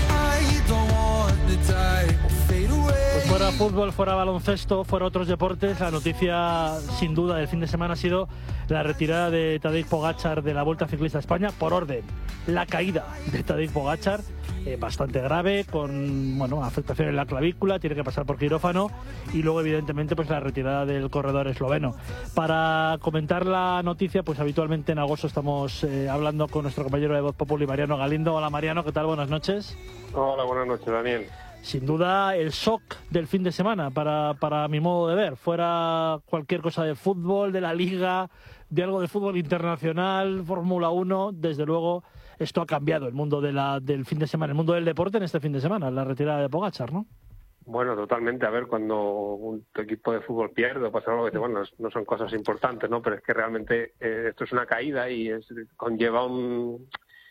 Pues fuera fútbol, fuera baloncesto, fuera otros deportes, la noticia sin duda del fin de semana ha sido la retirada de Tadej Pogačar de la Vuelta Ciclista a España por orden. La caída de Tadej Pogačar, eh, bastante grave, con bueno, afectación en la clavícula, tiene que pasar por quirófano, y luego evidentemente pues la retirada del corredor esloveno. Para comentar la noticia, pues habitualmente en agosto estamos eh, hablando con nuestro compañero de Voz Populi, Mariano Galindo. Hola Mariano, ¿qué tal? Buenas noches. Hola, buenas noches, Daniel. Sin duda el shock del fin de semana para, para mi modo de ver, fuera cualquier cosa de fútbol, de la Liga, de algo de fútbol internacional, Fórmula uno, desde luego esto ha cambiado el mundo de la, del fin de semana, el mundo del deporte en este fin de semana, la retirada de Pogačar, ¿no? Bueno, totalmente. A ver, cuando un tu equipo de fútbol pierde o pasa algo que bueno, no son cosas importantes, ¿no? Pero es que realmente eh, esto es una caída y es, conlleva un...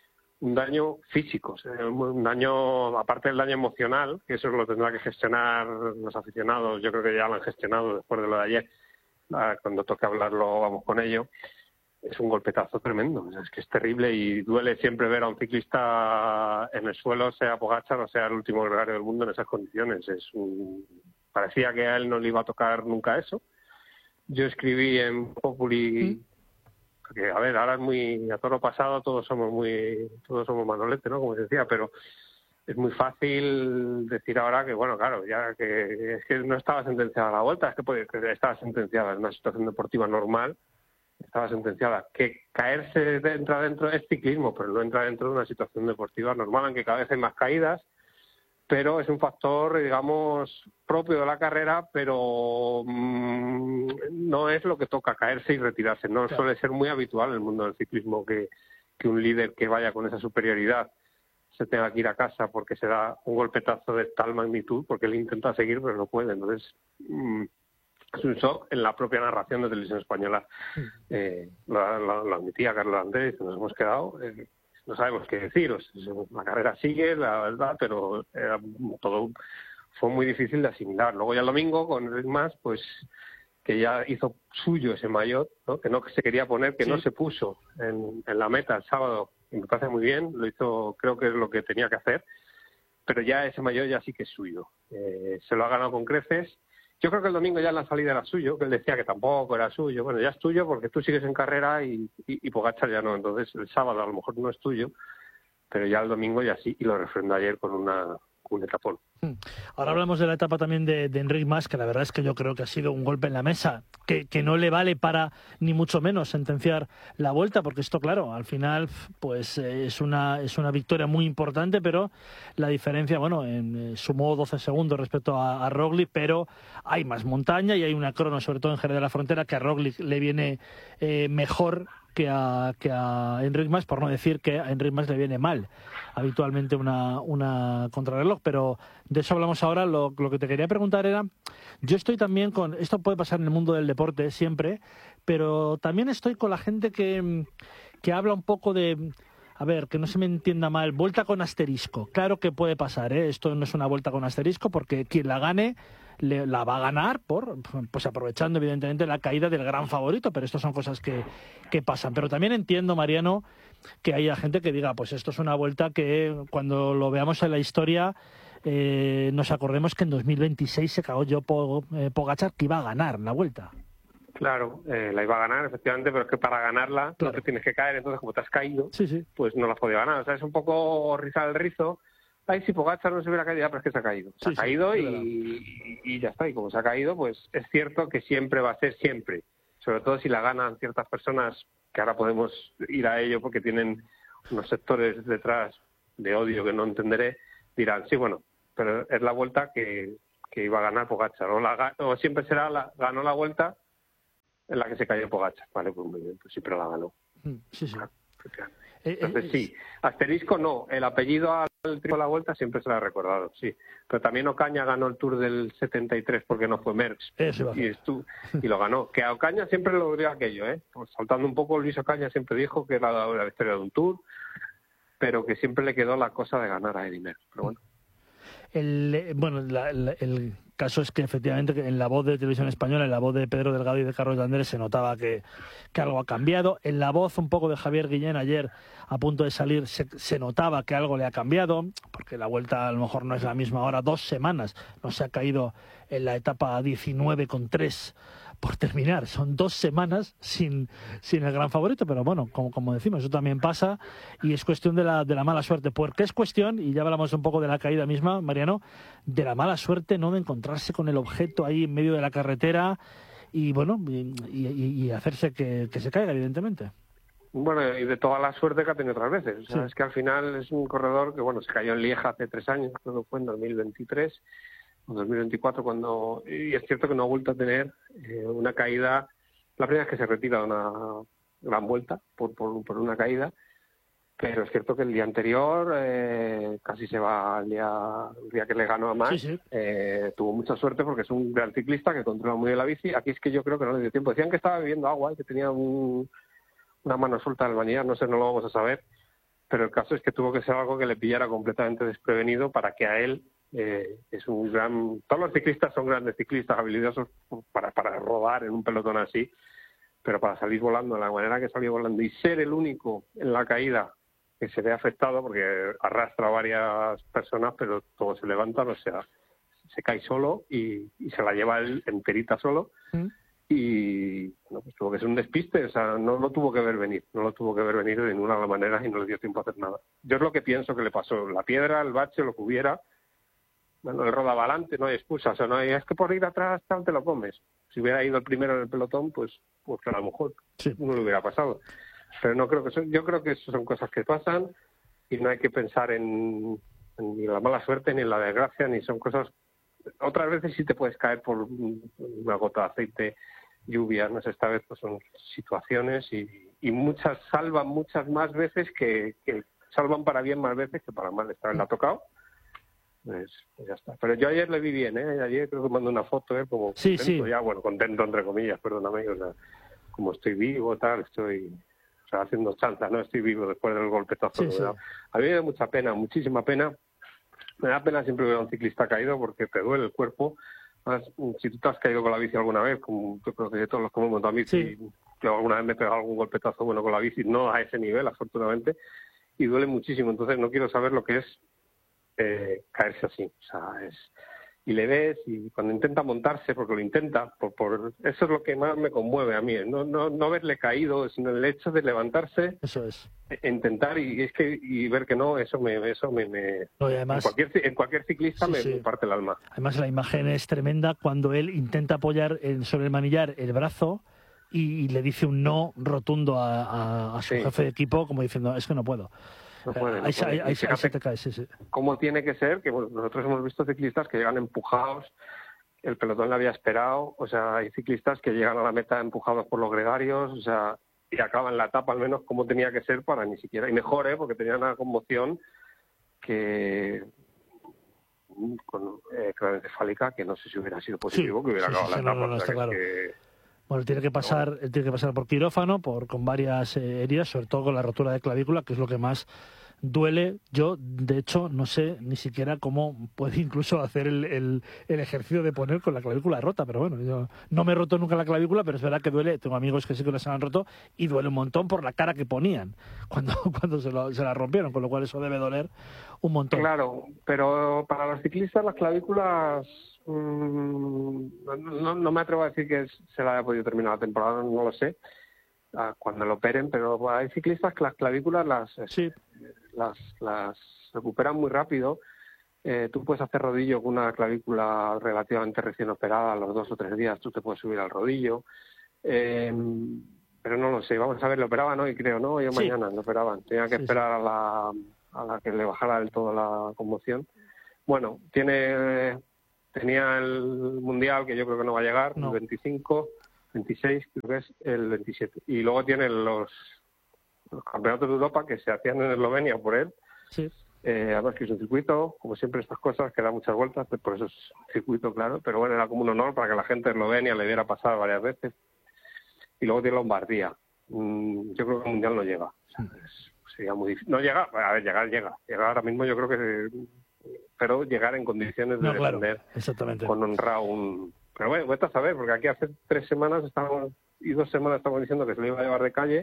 un daño físico, un daño, aparte del daño emocional, que eso lo tendrá que gestionar los aficionados, yo creo que ya lo han gestionado después de lo de ayer, cuando toque hablarlo vamos con ello, es un golpetazo tremendo, es que es terrible y duele siempre ver a un ciclista en el suelo, sea Pogačar o sea el último gregario del mundo en esas condiciones. Es un... Parecía que a él no le iba a tocar nunca eso. Yo escribí en Populi... ¿Mm? Que, a ver, ahora es muy, a toro pasado todos somos muy, todos somos Manolete, ¿no? Como se decía, pero es muy fácil decir ahora que, bueno, claro, ya que es que no estaba sentenciada la Vuelta, es que, puede, que estaba sentenciada en una situación deportiva normal, estaba sentenciada. Que caerse entra dentro es ciclismo, pero no entra dentro de una situación deportiva normal, aunque cada vez hay más caídas, pero es un factor, digamos, propio de la carrera, pero mmm, no es lo que toca, caerse y retirarse. No claro. Suele ser muy habitual en el mundo del ciclismo que, que un líder que vaya con esa superioridad se tenga que ir a casa porque se da un golpetazo de tal magnitud, porque él intenta seguir pero no puede. Entonces, mmm, es un shock. En la propia narración de Televisión Española eh, lo, lo, lo admitía Carlos Andrés, nos hemos quedado... Eh, no sabemos qué decir, la carrera sigue, la verdad, pero era todo fue muy difícil de asimilar. Luego ya el domingo, con Enric Mas, pues que ya hizo suyo ese maillot, ¿no? Que no se quería poner, que sí. No se puso en, en la meta el sábado, y me parece muy bien, lo hizo, creo que es lo que tenía que hacer, pero ya ese maillot ya sí que es suyo. Eh, se lo ha ganado con creces. Yo creo que el domingo ya en la salida era suyo, que él decía que tampoco era suyo. Bueno, ya es tuyo porque tú sigues en carrera y, y, y Pogačar ya no. Entonces el sábado a lo mejor no es tuyo, pero ya el domingo ya sí, y lo refrendó ayer con una un etapón. Ahora hablamos de la etapa también de, de Enric Mas, que la verdad es que yo creo que ha sido un golpe en la mesa, que, que no le vale para ni mucho menos sentenciar la Vuelta, porque esto, claro, al final pues es una es una victoria muy importante, pero la diferencia, bueno, en, eh, sumó doce segundos respecto a, a Roglic, pero hay más montaña y hay una crono, sobre todo en Jerez de la Frontera, que a Roglic le viene eh, mejor que a, que a Enric Mas, por no decir que a Enric Mas le viene mal habitualmente una, una contrarreloj, pero de eso hablamos ahora. Lo, lo que te quería preguntar era, yo estoy también con, esto puede pasar en el mundo del deporte siempre, pero también estoy con la gente que, que habla un poco de, a ver, que no se me entienda mal, vuelta con asterisco. Claro que puede pasar, ¿eh? Esto no es una vuelta con asterisco, porque quien la gane Le, la va a ganar por pues aprovechando evidentemente la caída del gran favorito, pero estas son cosas que, que pasan. Pero también entiendo, Mariano, que haya gente que diga, pues esto es una vuelta que cuando lo veamos en la historia eh, nos acordemos que en dos mil veintiséis se cagó yo po, eh, Pogačar, que iba a ganar la vuelta. Claro, eh, la iba a ganar efectivamente, pero es que para ganarla claro. No te tienes que caer, entonces como te has caído, sí, sí. Pues no la has podido ganar. O sea, es un poco rizar el rizo. ay, si Pogačar no se hubiera caído, ya, pero es que se ha caído. Se Sí, ha caído sí, y, y ya está. Y como se ha caído, pues es cierto que siempre va a ser siempre. Sobre todo si la ganan ciertas personas, que ahora podemos ir a ello porque tienen unos sectores detrás de odio que no entenderé, dirán, sí, bueno, pero es la Vuelta que, que iba a ganar Pogačar. O, la, o siempre será, la, ganó la Vuelta en la que se cayó Pogačar. Vale, pues muy bien, pues sí, pero la ganó. Sí, sí. Entonces sí, asterisco no, el apellido al triunfo de la Vuelta siempre se lo ha recordado, sí. Pero también Ocaña ganó el Tour del setenta y tres porque no fue Merckx y, estu- y lo ganó. Que a Ocaña siempre lo diría aquello, ¿eh? Pues saltando un poco, Luis Ocaña siempre dijo que era la, la victoria de un Tour, pero que siempre le quedó la cosa de ganar a Eddy Merckx. Pero bueno. El, bueno, la, la, el caso es que efectivamente en la voz de Televisión Española, en la voz de Pedro Delgado y de Carlos de Andrés se notaba que, que algo ha cambiado. En la voz un poco de Javier Guillén ayer, a punto de salir, se, se notaba que algo le ha cambiado, porque la Vuelta a lo mejor no es la misma ahora, dos semanas, no se ha caído en la etapa diecinueve con tres por terminar. Son dos semanas sin, sin el gran favorito, pero bueno, como, como decimos, eso también pasa y es cuestión de la, de la mala suerte, porque es cuestión, y ya hablamos un poco de la caída misma, Mariano, de la mala suerte, no de encontrarse con el objeto ahí en medio de la carretera y bueno, y, y, y hacerse que, que se caiga, evidentemente. Bueno, y de toda la suerte que ha tenido otras veces. O sea, sí. Es que al final es un corredor que, bueno, se cayó en Lieja hace tres años, creo que fue en dos mil veintitrés o dos mil veinticuatro, cuando... Y es cierto que no ha vuelto a tener eh, una caída... La primera vez que se retira de una gran Vuelta por, por, por una caída, pero es cierto que el día anterior eh, casi se va al día, el día que le ganó a Max. Sí, sí. Eh, tuvo mucha suerte porque es un gran ciclista que controla muy bien la bici. Aquí es que yo creo que no le dio tiempo. Decían que estaba bebiendo agua y que tenía un... una mano suelta del manillar, no sé, no lo vamos a saber, pero el caso es que tuvo que ser algo que le pillara completamente desprevenido para que a él, eh, es un gran... Todos los ciclistas son grandes ciclistas, habilidosos para, para rodar en un pelotón así, pero para salir volando de la manera que salió volando y ser el único en la caída que se ve afectado, porque arrastra a varias personas, pero todos se levantan, o sea, se cae solo y, y se la lleva él enterita solo. ¿Mm? Y bueno, pues tuvo que ser un despiste, o sea, no lo tuvo que ver venir, no lo tuvo que ver venir de ninguna manera y no le dio tiempo a hacer nada. Yo es lo que pienso que le pasó, la piedra, el bache, lo que hubiera, bueno, el rodaba adelante, no hay excusa, o sea, no hay, es que por ir atrás tal te lo comes. Si hubiera ido el primero en el pelotón, pues, pues que a lo mejor sí. No le hubiera pasado. Pero no creo que son, yo creo que eso son cosas que pasan y no hay que pensar en, en ni la mala suerte, ni en la desgracia, ni son cosas... Otras veces sí te puedes caer por una gota de aceite, lluvia, no sé, esta vez pues son situaciones y, y muchas salvan muchas más veces que, que salvan para bien más veces que para mal. Esta vez la ha tocado, pues, pues ya está. Pero yo ayer le vi bien, ¿eh? Ayer creo que mandé una foto, ¿eh? Como sí, contento, sí. Ya, bueno, contento entre comillas, perdóname, o sea, como estoy vivo, tal, estoy... O sea, haciendo chanzas, ¿no? Estoy vivo después del golpetazo. Sí, sí. A mí me da mucha pena, muchísima pena. Me da pena siempre ver a un ciclista caído porque te duele el cuerpo. Si tú te has caído con la bici alguna vez, como yo creo que todos los que hemos montado bici, sí. Yo alguna vez me he pegado algún golpetazo bueno con la bici, no a ese nivel, afortunadamente, y duele muchísimo. Entonces no quiero saber lo que es eh, caerse así. O sea, es... Y le ves, y cuando intenta montarse, porque lo intenta, por, por eso es lo que más me conmueve a mí, no no no verle caído, sino el hecho de levantarse, eso es, e intentar y es que y ver que no, eso me eso me, me no, y además, en cualquier en cualquier ciclista sí, me, sí. me parte el alma. Además la imagen es tremenda cuando él intenta apoyar en, sobre el manillar el brazo y, y le dice un no rotundo a, a, a su sí. jefe de equipo, como diciendo es que no puedo. No puede, no ahí, puede. ahí, ahí, ahí se te cae, sí, sí. ¿Cómo tiene que ser? Que bueno, nosotros hemos visto ciclistas que llegan empujados, el pelotón le había esperado, o sea, hay ciclistas que llegan a la meta empujados por los gregarios, o sea, y acaban la etapa al menos como tenía que ser para ni siquiera, y mejor, ¿eh? Porque tenía una conmoción que con eh, craneoencefálica que no sé si hubiera sido positivo, sí, que hubiera sí, acabado sí, la no, etapa. no, no, o sea, está que, claro. que... Bueno, tiene que pasar, no. tiene que pasar por quirófano, por con varias eh, heridas, sobre todo con la rotura de clavícula, que es lo que más duele. Yo, de hecho, no sé ni siquiera cómo puede incluso hacer el, el, el ejercicio de poner con la clavícula rota, pero bueno, yo no me he roto nunca la clavícula, pero es verdad que duele. Tengo amigos que sí que se la han roto y duele un montón por la cara que ponían cuando, cuando se, lo, se la rompieron, con lo cual eso debe doler un montón. Claro, pero para los ciclistas las clavículas mmm, no, no me atrevo a decir que se la haya podido terminar la temporada, no lo sé, cuando lo operen, pero hay ciclistas que las clavículas las, sí. las, las recuperan muy rápido eh, tú puedes hacer rodillo con una clavícula relativamente recién operada, a los dos o tres días tú te puedes subir al rodillo. Eh, pero no lo sé, vamos a ver, lo operaban hoy creo, ¿no? Hoy o Sí. mañana lo operaban. Tenía que Sí, esperar a la, a la que le bajara del todo la conmoción. Bueno, tiene tenía el Mundial, que yo creo que no va a llegar, No. el veinticinco, veintiséis, creo que es el veintisiete. Y luego tiene los, los campeonatos de Europa que se hacían en Eslovenia por él. Sí. Eh, además que es un circuito, como siempre estas cosas, que da muchas vueltas, por eso es un circuito, claro, pero bueno, era como un honor para que la gente de Eslovenia le diera pasar varias veces. Y luego tiene Lombardía. Mm, yo creo que el Mundial no llega. O sea, es- sería muy difícil. No llega, a ver, llegar llega. Llegar ahora mismo yo creo que... Pero llegar en condiciones de No, claro, defender exactamente. con honra un... Pero bueno, vuelta a saber, porque aquí hace tres semanas estábamos y dos semanas estábamos diciendo que se lo iba a llevar de calle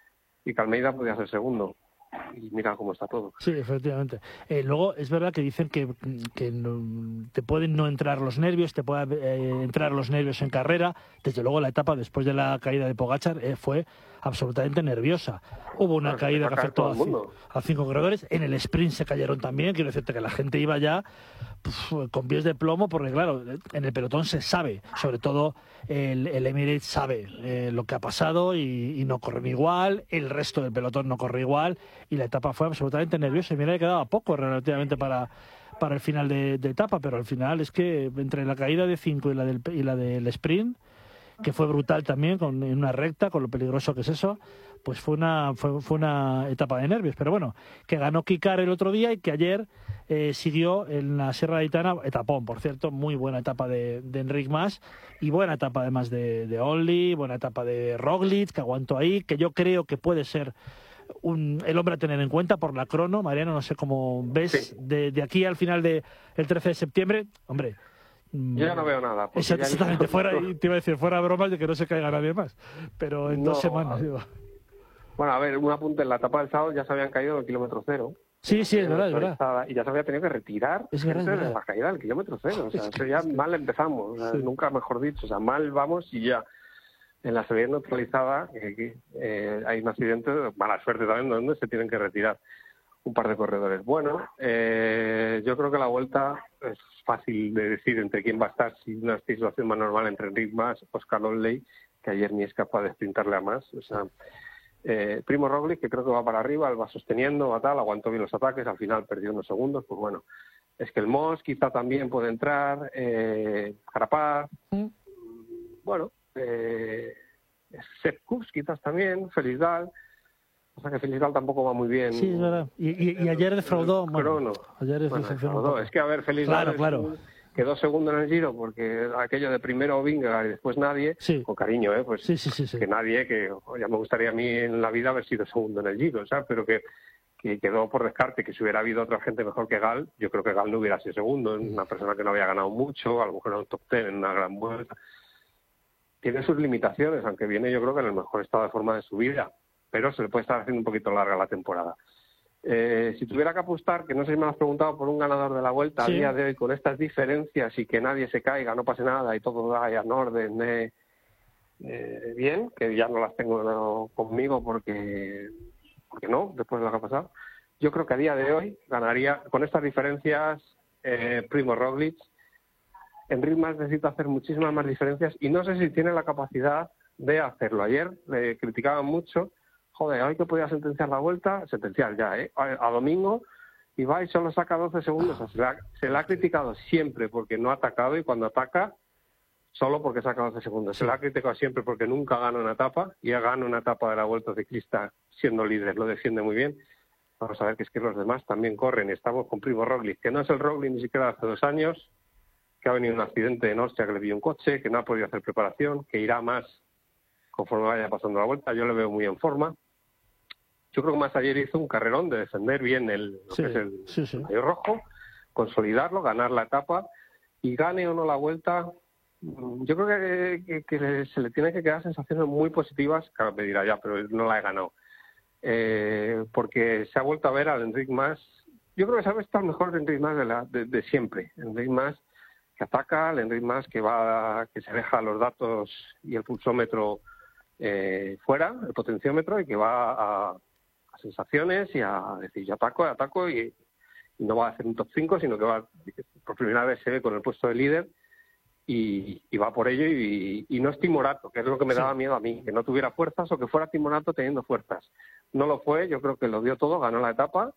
y que Almeida podía ser segundo. Y mira cómo está todo. Sí, efectivamente. Eh, luego es verdad que dicen que, que no- te pueden no entrar los nervios, te pueden eh, entrar los nervios en carrera. Desde luego la etapa después de la caída de Pogačar eh, fue absolutamente nerviosa. Hubo una Bueno, caída se que cae afectó todo a, el ci- mundo. a cinco corredores. En el sprint se cayeron también. Quiero decirte que la gente iba ya puf, con pies de plomo porque, claro, en el pelotón se sabe, sobre todo el, el Emirates sabe eh, lo que ha pasado y, y no corren igual, el resto del pelotón no corre igual y la etapa fue absolutamente nerviosa. Y mira que quedaba poco relativamente para, para el final de, de etapa, pero al final es que entre la caída de cinco y la del, y la del sprint, que fue brutal también, con, en una recta, con lo peligroso que es eso, pues fue una, fue, fue una etapa de nervios. Pero bueno, que ganó Kikar el otro día y que ayer eh, siguió en la Sierra Gaitana, etapón, por cierto, muy buena etapa de, de Enric Mas y buena etapa además de, de Only, buena etapa de Roglic, que aguantó ahí, que yo creo que puede ser un, el hombre a tener en cuenta por la crono. Mariano, no sé cómo ves de, de aquí al final del de, trece de septiembre, hombre. Yo ya no veo nada. porque ya- Exactamente, fuera, y te iba a decir, fuera bromas de que no se caiga nadie más. Pero en No, dos semanas, digo. Bueno, a ver, un apunte. En la etapa del sábado ya se habían caído en el kilómetro cero. Sí, sí, es verdad, es verdad. Estaba- Y ya se había tenido que retirar Es verdad, gente es de verdad. la caída del kilómetro cero. O sea, Es eso que- ya mal empezamos. o sea, Sí. Nunca mejor dicho. O sea, mal vamos y ya. En la salida neutralizada que aquí, eh, hay un accidente, mala suerte también, donde se tienen que retirar un par de corredores. Bueno, eh, yo creo que la vuelta es fácil de decir entre quién va a estar, si una situación más normal entre Enric Mas, Oscar Lonley, que ayer ni es capaz de sprintarle a más. O sea, eh, Primo Roglic, que creo que va para arriba, él va sosteniendo, va tal, aguantó bien los ataques, al final perdió unos segundos, pues bueno. Es que el Moss quizá también puede entrar, eh, Carapaz, bueno, eh, Sepp Kuss quizás también, Felizal. O sea que Felizal tampoco va muy bien. Sí, es verdad. Y, y, y ayer defraudó. Bueno, Crono. ayer Bueno, decepcionó un defraudó. poco. Es que, a ver, Felizal Claro, es claro. un- quedó segundo en el Giro porque aquello de primero Vingegaard y después nadie, con cariño, ¿eh? Pues Sí, sí, sí, sí. que nadie, que ya me gustaría a mí en la vida haber sido segundo en el Giro, ¿sabes? Pero que, que quedó por descarte, que si hubiera habido otra gente mejor que Gal, yo creo que Gal no hubiera sido segundo, una persona que no había ganado mucho, a lo mejor era un top ten en una gran vuelta. Tiene sus limitaciones, aunque viene yo creo que en el mejor estado de forma de su vida, pero se le puede estar haciendo un poquito larga la temporada. Eh, si tuviera que apostar, que no sé si me lo has preguntado, por un ganador de la Vuelta Sí. a día de hoy, con estas diferencias y que nadie se caiga, no pase nada y todo vaya en orden, eh, eh, bien, que ya no las tengo no, conmigo porque, porque no, después de lo que ha pasado. Yo creo que a día de hoy ganaría, con estas diferencias, eh, Primo Roglic. Enric Mas necesita hacer muchísimas más diferencias y no sé si tiene la capacidad de hacerlo. Ayer le criticaban mucho, joder, hoy que podía sentenciar la Vuelta, sentenciar ya, ¿eh? A, a domingo, y va y solo saca doce segundos. O sea, se, le ha, se le ha criticado siempre porque no ha atacado y cuando ataca, solo porque saca doce segundos. Se le ha criticado siempre porque nunca gana una etapa y ha ganado una etapa de la Vuelta Ciclista siendo líder, lo defiende muy bien. Vamos a ver que es que los demás también corren. Estamos con Primo Roglic, que no es el Roglic ni siquiera hace dos años, que ha venido un accidente en Austria que le pilló un coche, que no ha podido hacer preparación, que irá más conforme vaya pasando la Vuelta. Yo le veo muy en forma. Yo creo que más ayer hizo un carrerón de defender bien el, lo Sí, que es el sí, sí. maillot rojo, consolidarlo, ganar la etapa y gane o no la Vuelta. mm, Yo creo que, que, que se le tiene que quedar sensaciones muy positivas. Claro, me dirá ya, pero no la he ganado. Eh, porque se ha vuelto a ver al Enric Mas. Yo creo que se ha visto el mejor Enric Mas de, la, de, de siempre. Enric Mas que ataca, el Enric Mas que va, que se deja los datos y el pulsómetro eh, fuera, el potenciómetro, y que va a, a sensaciones y a decir yo ataco, ataco y, no va a hacer un top cinco, sino que va por primera vez se ve con el puesto de líder y, y va por ello y, y no es timorato, que es lo que me daba miedo a mí, que no tuviera fuerzas o que fuera timorato teniendo fuerzas. No lo fue, yo creo que lo dio todo, ganó la etapa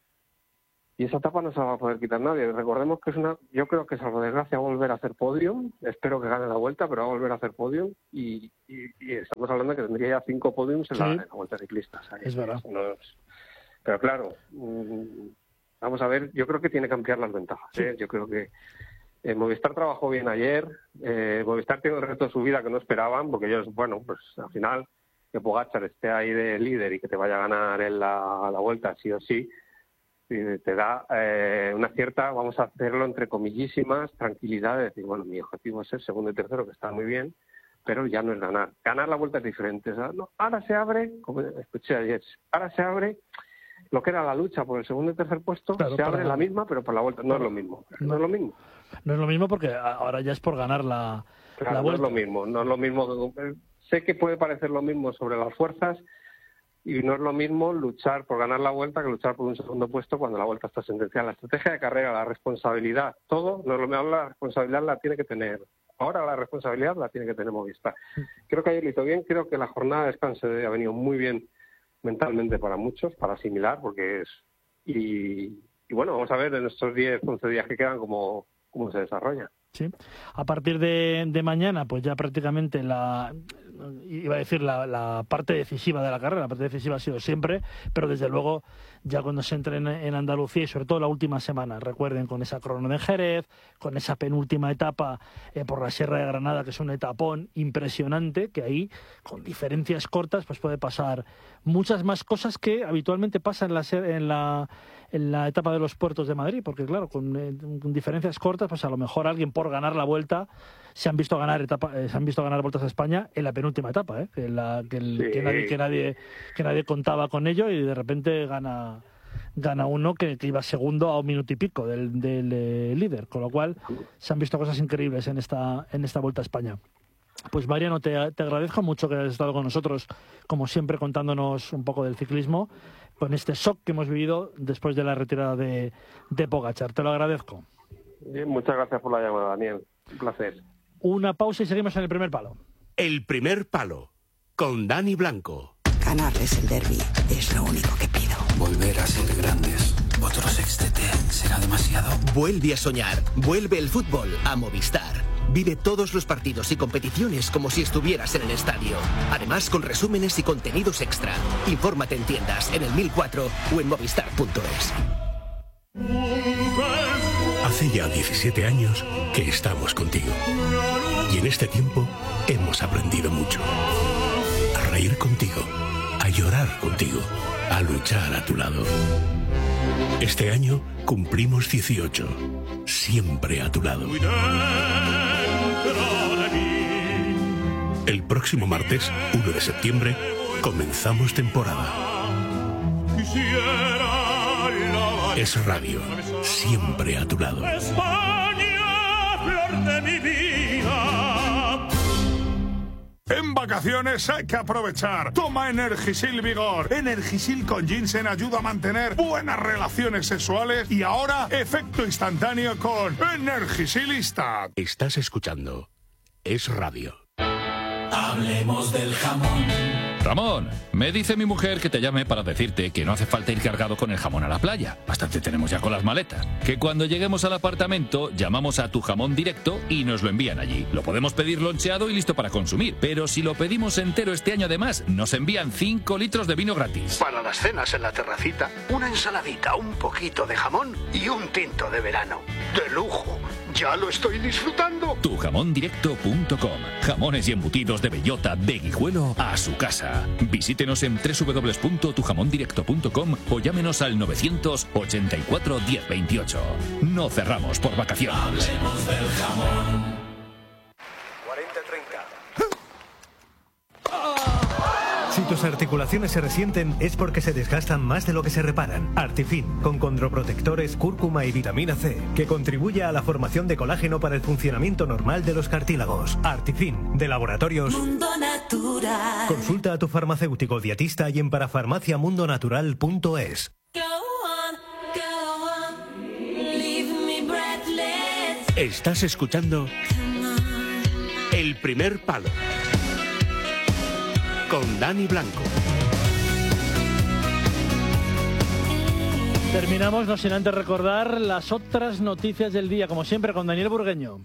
y esa etapa no se la va a poder quitar nadie. Recordemos que es una, yo creo que salvo desgracia va a volver a hacer podium, espero que gane la vuelta, pero va a volver a hacer podium y, y, y estamos hablando de que tendría ya cinco podiums en, sí. la, en la vuelta ciclista. O sea, es verdad. No es, pero claro, mmm, vamos a ver, yo creo que tiene que ampliar las ventajas. ¿eh? Sí. Yo creo que eh, Movistar trabajó bien ayer, eh, Movistar tiene el reto de su vida que no esperaban, porque ellos, bueno, pues al final que Pogačar esté ahí de líder y que te vaya a ganar en la, la vuelta sí o sí, te da eh, una cierta, vamos a hacerlo entre comillísimas, tranquilidad de decir, bueno, mi objetivo es ser segundo y tercero, que está muy bien, pero ya no es ganar. Ganar la vuelta es diferente. O sea, no, ahora se abre, como escuché ayer, ahora se abre lo que era la lucha por el segundo y tercer puesto, claro, se abre la misma, pero por la vuelta no es lo mismo. No, no es lo mismo. No es lo mismo porque ahora ya es por ganar la, claro, la vuelta. No es lo mismo, no es lo mismo. Sé que puede parecer lo mismo sobre las fuerzas, y no es lo mismo luchar por ganar la vuelta que luchar por un segundo puesto cuando la vuelta está sentenciada. La estrategia de carrera, la responsabilidad, todo, no es lo mismo. La responsabilidad la tiene que tener. Ahora la responsabilidad la tiene que tener Movistar. Creo que ayer lo hizo bien, creo que la jornada de descanso ha venido muy bien mentalmente para muchos, para asimilar, porque es... Y, y bueno, vamos a ver en estos diez, once días que quedan cómo, cómo se desarrolla. Sí. A partir de, de mañana, pues ya prácticamente la... iba a decir la, la parte decisiva de la carrera, la parte decisiva ha sido siempre, pero desde luego ya cuando se entre en, en Andalucía y sobre todo la última semana, recuerden, con esa crono de Jerez, con esa penúltima etapa eh, por la Sierra de Granada, que es un etapón impresionante, que ahí con diferencias cortas pues puede pasar muchas más cosas que habitualmente pasan en la, en la, en la etapa de los Puertos de Madrid, porque claro, con, eh, con diferencias cortas pues a lo mejor alguien por ganar la vuelta se han visto ganar etapa, eh, se han visto ganar vueltas a España en la penúltima etapa, ¿eh? que, la, que, el, sí. que, nadie, que nadie que nadie contaba con ello y de repente gana gana uno que, que iba segundo a un minuto y pico del, del eh, líder, con lo cual se han visto cosas increíbles en esta en esta Vuelta a España. Pues Mariano, te, te agradezco mucho que hayas estado con nosotros, como siempre, contándonos un poco del ciclismo, con este shock que hemos vivido después de la retirada de, de Pogačar. Te lo agradezco. Bien, muchas gracias por la llamada, Daniel. Un placer. Una pausa y seguimos en el primer palo. El primer palo, con Dani Blanco. Ganarles el derbi es lo único que pido. Volver a ser grandes. Otro sextete será demasiado. Vuelve a soñar. Vuelve el fútbol a Movistar. Vive todos los partidos y competiciones como si estuvieras en el estadio. Además, con resúmenes y contenidos extra. Infórmate en tiendas, en el mil cuatro o en movistar punto es. Hace ya diecisiete años que estamos contigo. Y en este tiempo hemos aprendido mucho. A reír contigo, a llorar contigo, a luchar a tu lado. Este año cumplimos dieciocho. Siempre a tu lado. El próximo martes, uno de septiembre, comenzamos temporada. Es radio, siempre a tu lado. España, flor de mi vida. En vacaciones hay que aprovechar. Toma Energisil Vigor. Energisil con ginseng ayuda a mantener buenas relaciones sexuales y ahora efecto instantáneo con Energisilista. Estás escuchando Es Radio. Hablemos del jamón. Ramón, me dice mi mujer que te llame para decirte que no hace falta ir cargado con el jamón a la playa. Bastante tenemos ya con las maletas. Que cuando lleguemos al apartamento llamamos a Tu Jamón Directo y nos lo envían allí. Lo podemos pedir loncheado y listo para consumir. Pero si lo pedimos entero este año además, nos envían cinco litros de vino gratis. Para las cenas en la terracita, una ensaladita, un poquito de jamón y un tinto de verano. ¡De lujo! ¡Ya lo estoy disfrutando! tu jamón directo punto com. Jamones y embutidos de bellota, de Guijuelo a su casa. Visítenos en doble u doble u doble u punto tu jamón directo punto com o llámenos al novecientos ochenta y cuatro diez veintiocho. No cerramos por vacaciones. Hablemos del jamón. cuarenta treinta. Si tus articulaciones se resienten es porque se desgastan más de lo que se reparan. Artifin, con condroprotectores, cúrcuma y vitamina C, que contribuye a la formación de colágeno para el funcionamiento normal de los cartílagos. Artifin, de Laboratorios Mundo Natural. Consulta a tu farmacéutico dietista y en parafarmaciamundonatural punto es. Go on, go on. Estás escuchando El Primer Palo con Dani Blanco. Terminamos, no sin antes recordar las otras noticias del día, como siempre con Daniel Burgueño.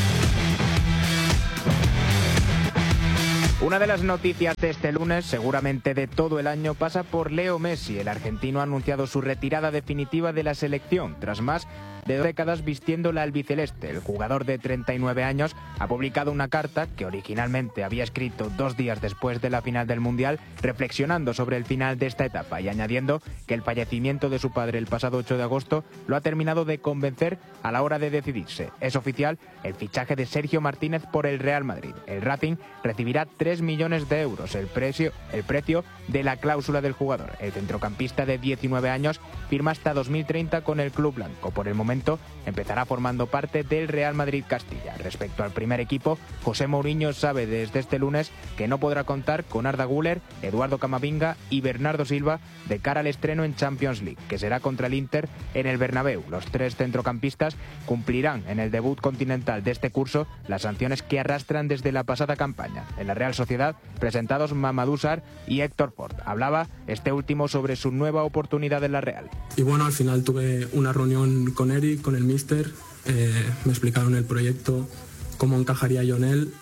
Una de las noticias de este lunes, seguramente de todo el año, pasa por Leo Messi. El argentino ha anunciado su retirada definitiva de la selección, tras más de dos décadas vistiendo la albiceleste. El jugador de treinta y nueve años ha publicado una carta que originalmente había escrito dos días después de la final del Mundial, reflexionando sobre el final de esta etapa y añadiendo que el fallecimiento de su padre el pasado ocho de agosto lo ha terminado de convencer a la hora de decidirse. Es oficial el fichaje de Sergio Martínez por el Real Madrid. El Racing recibirá tres millones de euros, el precio, el precio de la cláusula del jugador. El centrocampista de diecinueve años firma hasta dos mil treinta con el club blanco. Por el momento empezará formando parte del Real Madrid Castilla. Respecto al primer equipo, José Mourinho sabe desde este lunes que no podrá contar con Arda Güler, Eduardo Camavinga y Bernardo Silva de cara al estreno en Champions League, que será contra el Inter en el Bernabéu. Los tres centrocampistas cumplirán en el debut continental de este curso las sanciones que arrastran desde la pasada campaña. En la Real Sociedad, presentados Mamadou Sarr y Héctor Ford. Hablaba este último sobre su nueva oportunidad en la Real. Y bueno, al final tuve una reunión con Eric, con el míster, eh, me explicaron el proyecto, cómo encajaría yo en él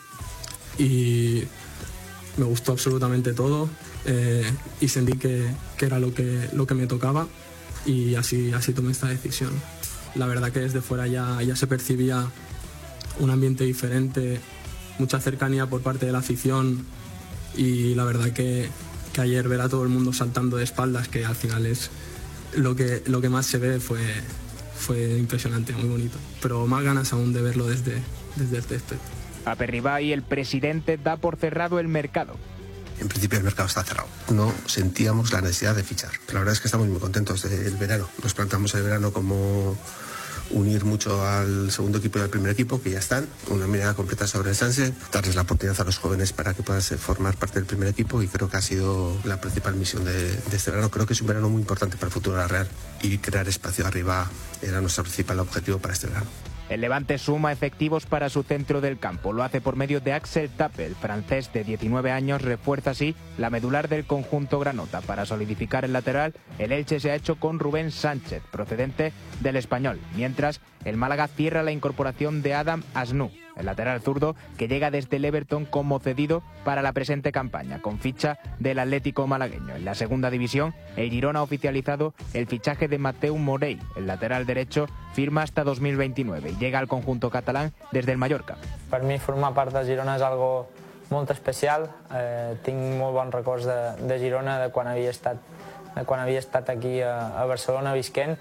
y me gustó absolutamente todo eh, y sentí que, que era lo que, lo que me tocaba y así, así tomé esta decisión. La verdad que desde fuera ya, ya se percibía un ambiente diferente, mucha cercanía por parte de la afición y la verdad que, que ayer ver a todo el mundo saltando de espaldas, que al final es lo que, lo que más se ve, fue, fue impresionante, muy bonito. Pero más ganas aún de verlo desde, desde el césped. Aperribay, el presidente, da por cerrado el mercado. En principio el mercado está cerrado. No sentíamos la necesidad de fichar. La verdad es que estamos muy contentos del verano. Nos planteamos el verano como unir mucho al segundo equipo y al primer equipo, que ya están, una mirada completa sobre el Sanse, darles la oportunidad a los jóvenes para que puedan formar parte del primer equipo y creo que ha sido la principal misión de, de este verano. Creo que es un verano muy importante para el futuro de la Real y crear espacio arriba era nuestro principal objetivo para este verano. El Levante suma efectivos para su centro del campo. Lo hace por medio de Axel Tuppel. El francés de diecinueve años refuerza así la medular del conjunto granota. Para solidificar el lateral, el Elche se ha hecho con Rubén Sánchez, procedente del Español. Mientras, el Málaga cierra la incorporación de Adam Asnou, el lateral zurdo que llega desde el Everton como cedido para la presente campaña, con ficha del Atlético malagueño. En la segunda división, el Girona ha oficializado el fichaje de Mateu Morey. El lateral derecho firma hasta dos mil veintinueve y llega al conjunto catalán desde el Mallorca. Per mi formar part de Girona és algo molt especial. Eh, tinc molt bons records de, de Girona, de quan havia estat, de quan havia estat aquí a, a Barcelona visquent,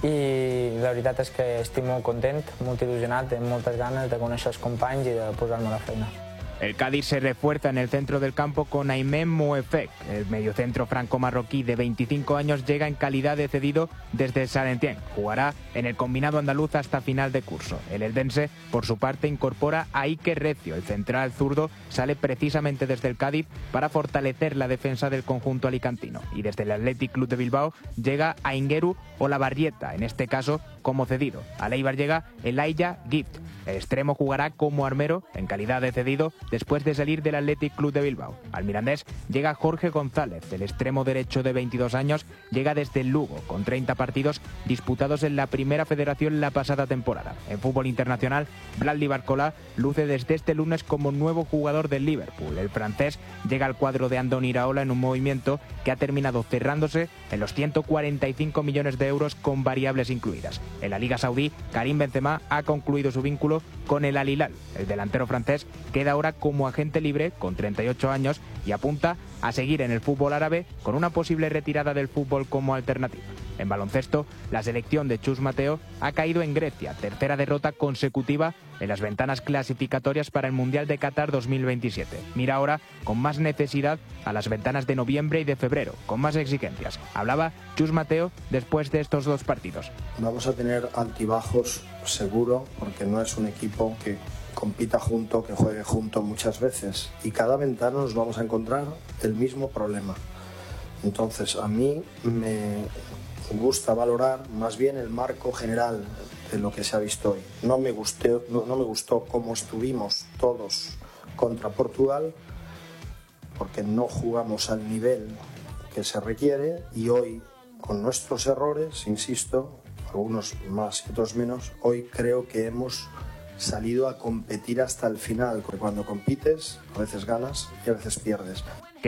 i la veritat és que estic molt content, molt il·lusionat, amb moltes ganes de conèixer els companys i de posar-me a la feina. El Cádiz se refuerza en el centro del campo con Aymen Moefek. El mediocentro franco-marroquí de veinticinco años llega en calidad de cedido desde el Saint-Étienne. Jugará en el combinado andaluz hasta final de curso. El eldense, por su parte, incorpora a Iker Recio. El central zurdo sale precisamente desde el Cádiz para fortalecer la defensa del conjunto alicantino. Y desde el Athletic Club de Bilbao llega a Ingeru Olavarrieta, en este caso como cedido. Al Eibar llega Elijah Gift. El extremo jugará como armero en calidad de cedido después de salir del Athletic Club de Bilbao. Al Mirandés llega Jorge González. El extremo derecho de veintidós años llega desde el Lugo, con treinta partidos disputados en la Primera Federación la pasada temporada. En fútbol internacional, Bradley Barcola luce desde este lunes como nuevo jugador del Liverpool. El francés llega al cuadro de Andoni Iraola en un movimiento que ha terminado cerrándose en los ciento cuarenta y cinco millones de euros con variables incluidas. En la Liga Saudí, Karim Benzema ha concluido su vínculo con el Al Hilal. El delantero francés queda ahora como agente libre con treinta y ocho años y apunta a seguir en el fútbol árabe con una posible retirada del fútbol como alternativa. En baloncesto, la selección de Chus Mateo ha caído en Grecia, tercera derrota consecutiva en las ventanas clasificatorias para el Mundial de Qatar dos mil veintisiete. Mira ahora con más necesidad a las ventanas de noviembre y de febrero, con más exigencias. Hablaba Chus Mateo después de estos dos partidos. Vamos a tener altibajos seguro, porque no es un equipo que compita junto, que juegue junto muchas veces, y cada ventana nos vamos a encontrar el mismo problema. Entonces a mí me gusta valorar más bien el marco general de lo que se ha visto hoy. No me gustó, no, no me gustó cómo estuvimos todos contra Portugal, porque no jugamos al nivel que se requiere, y hoy, con nuestros errores, insisto, algunos más y otros menos, hoy creo que hemos salido a competir hasta el final, porque cuando compites a veces ganas y a veces pierdes.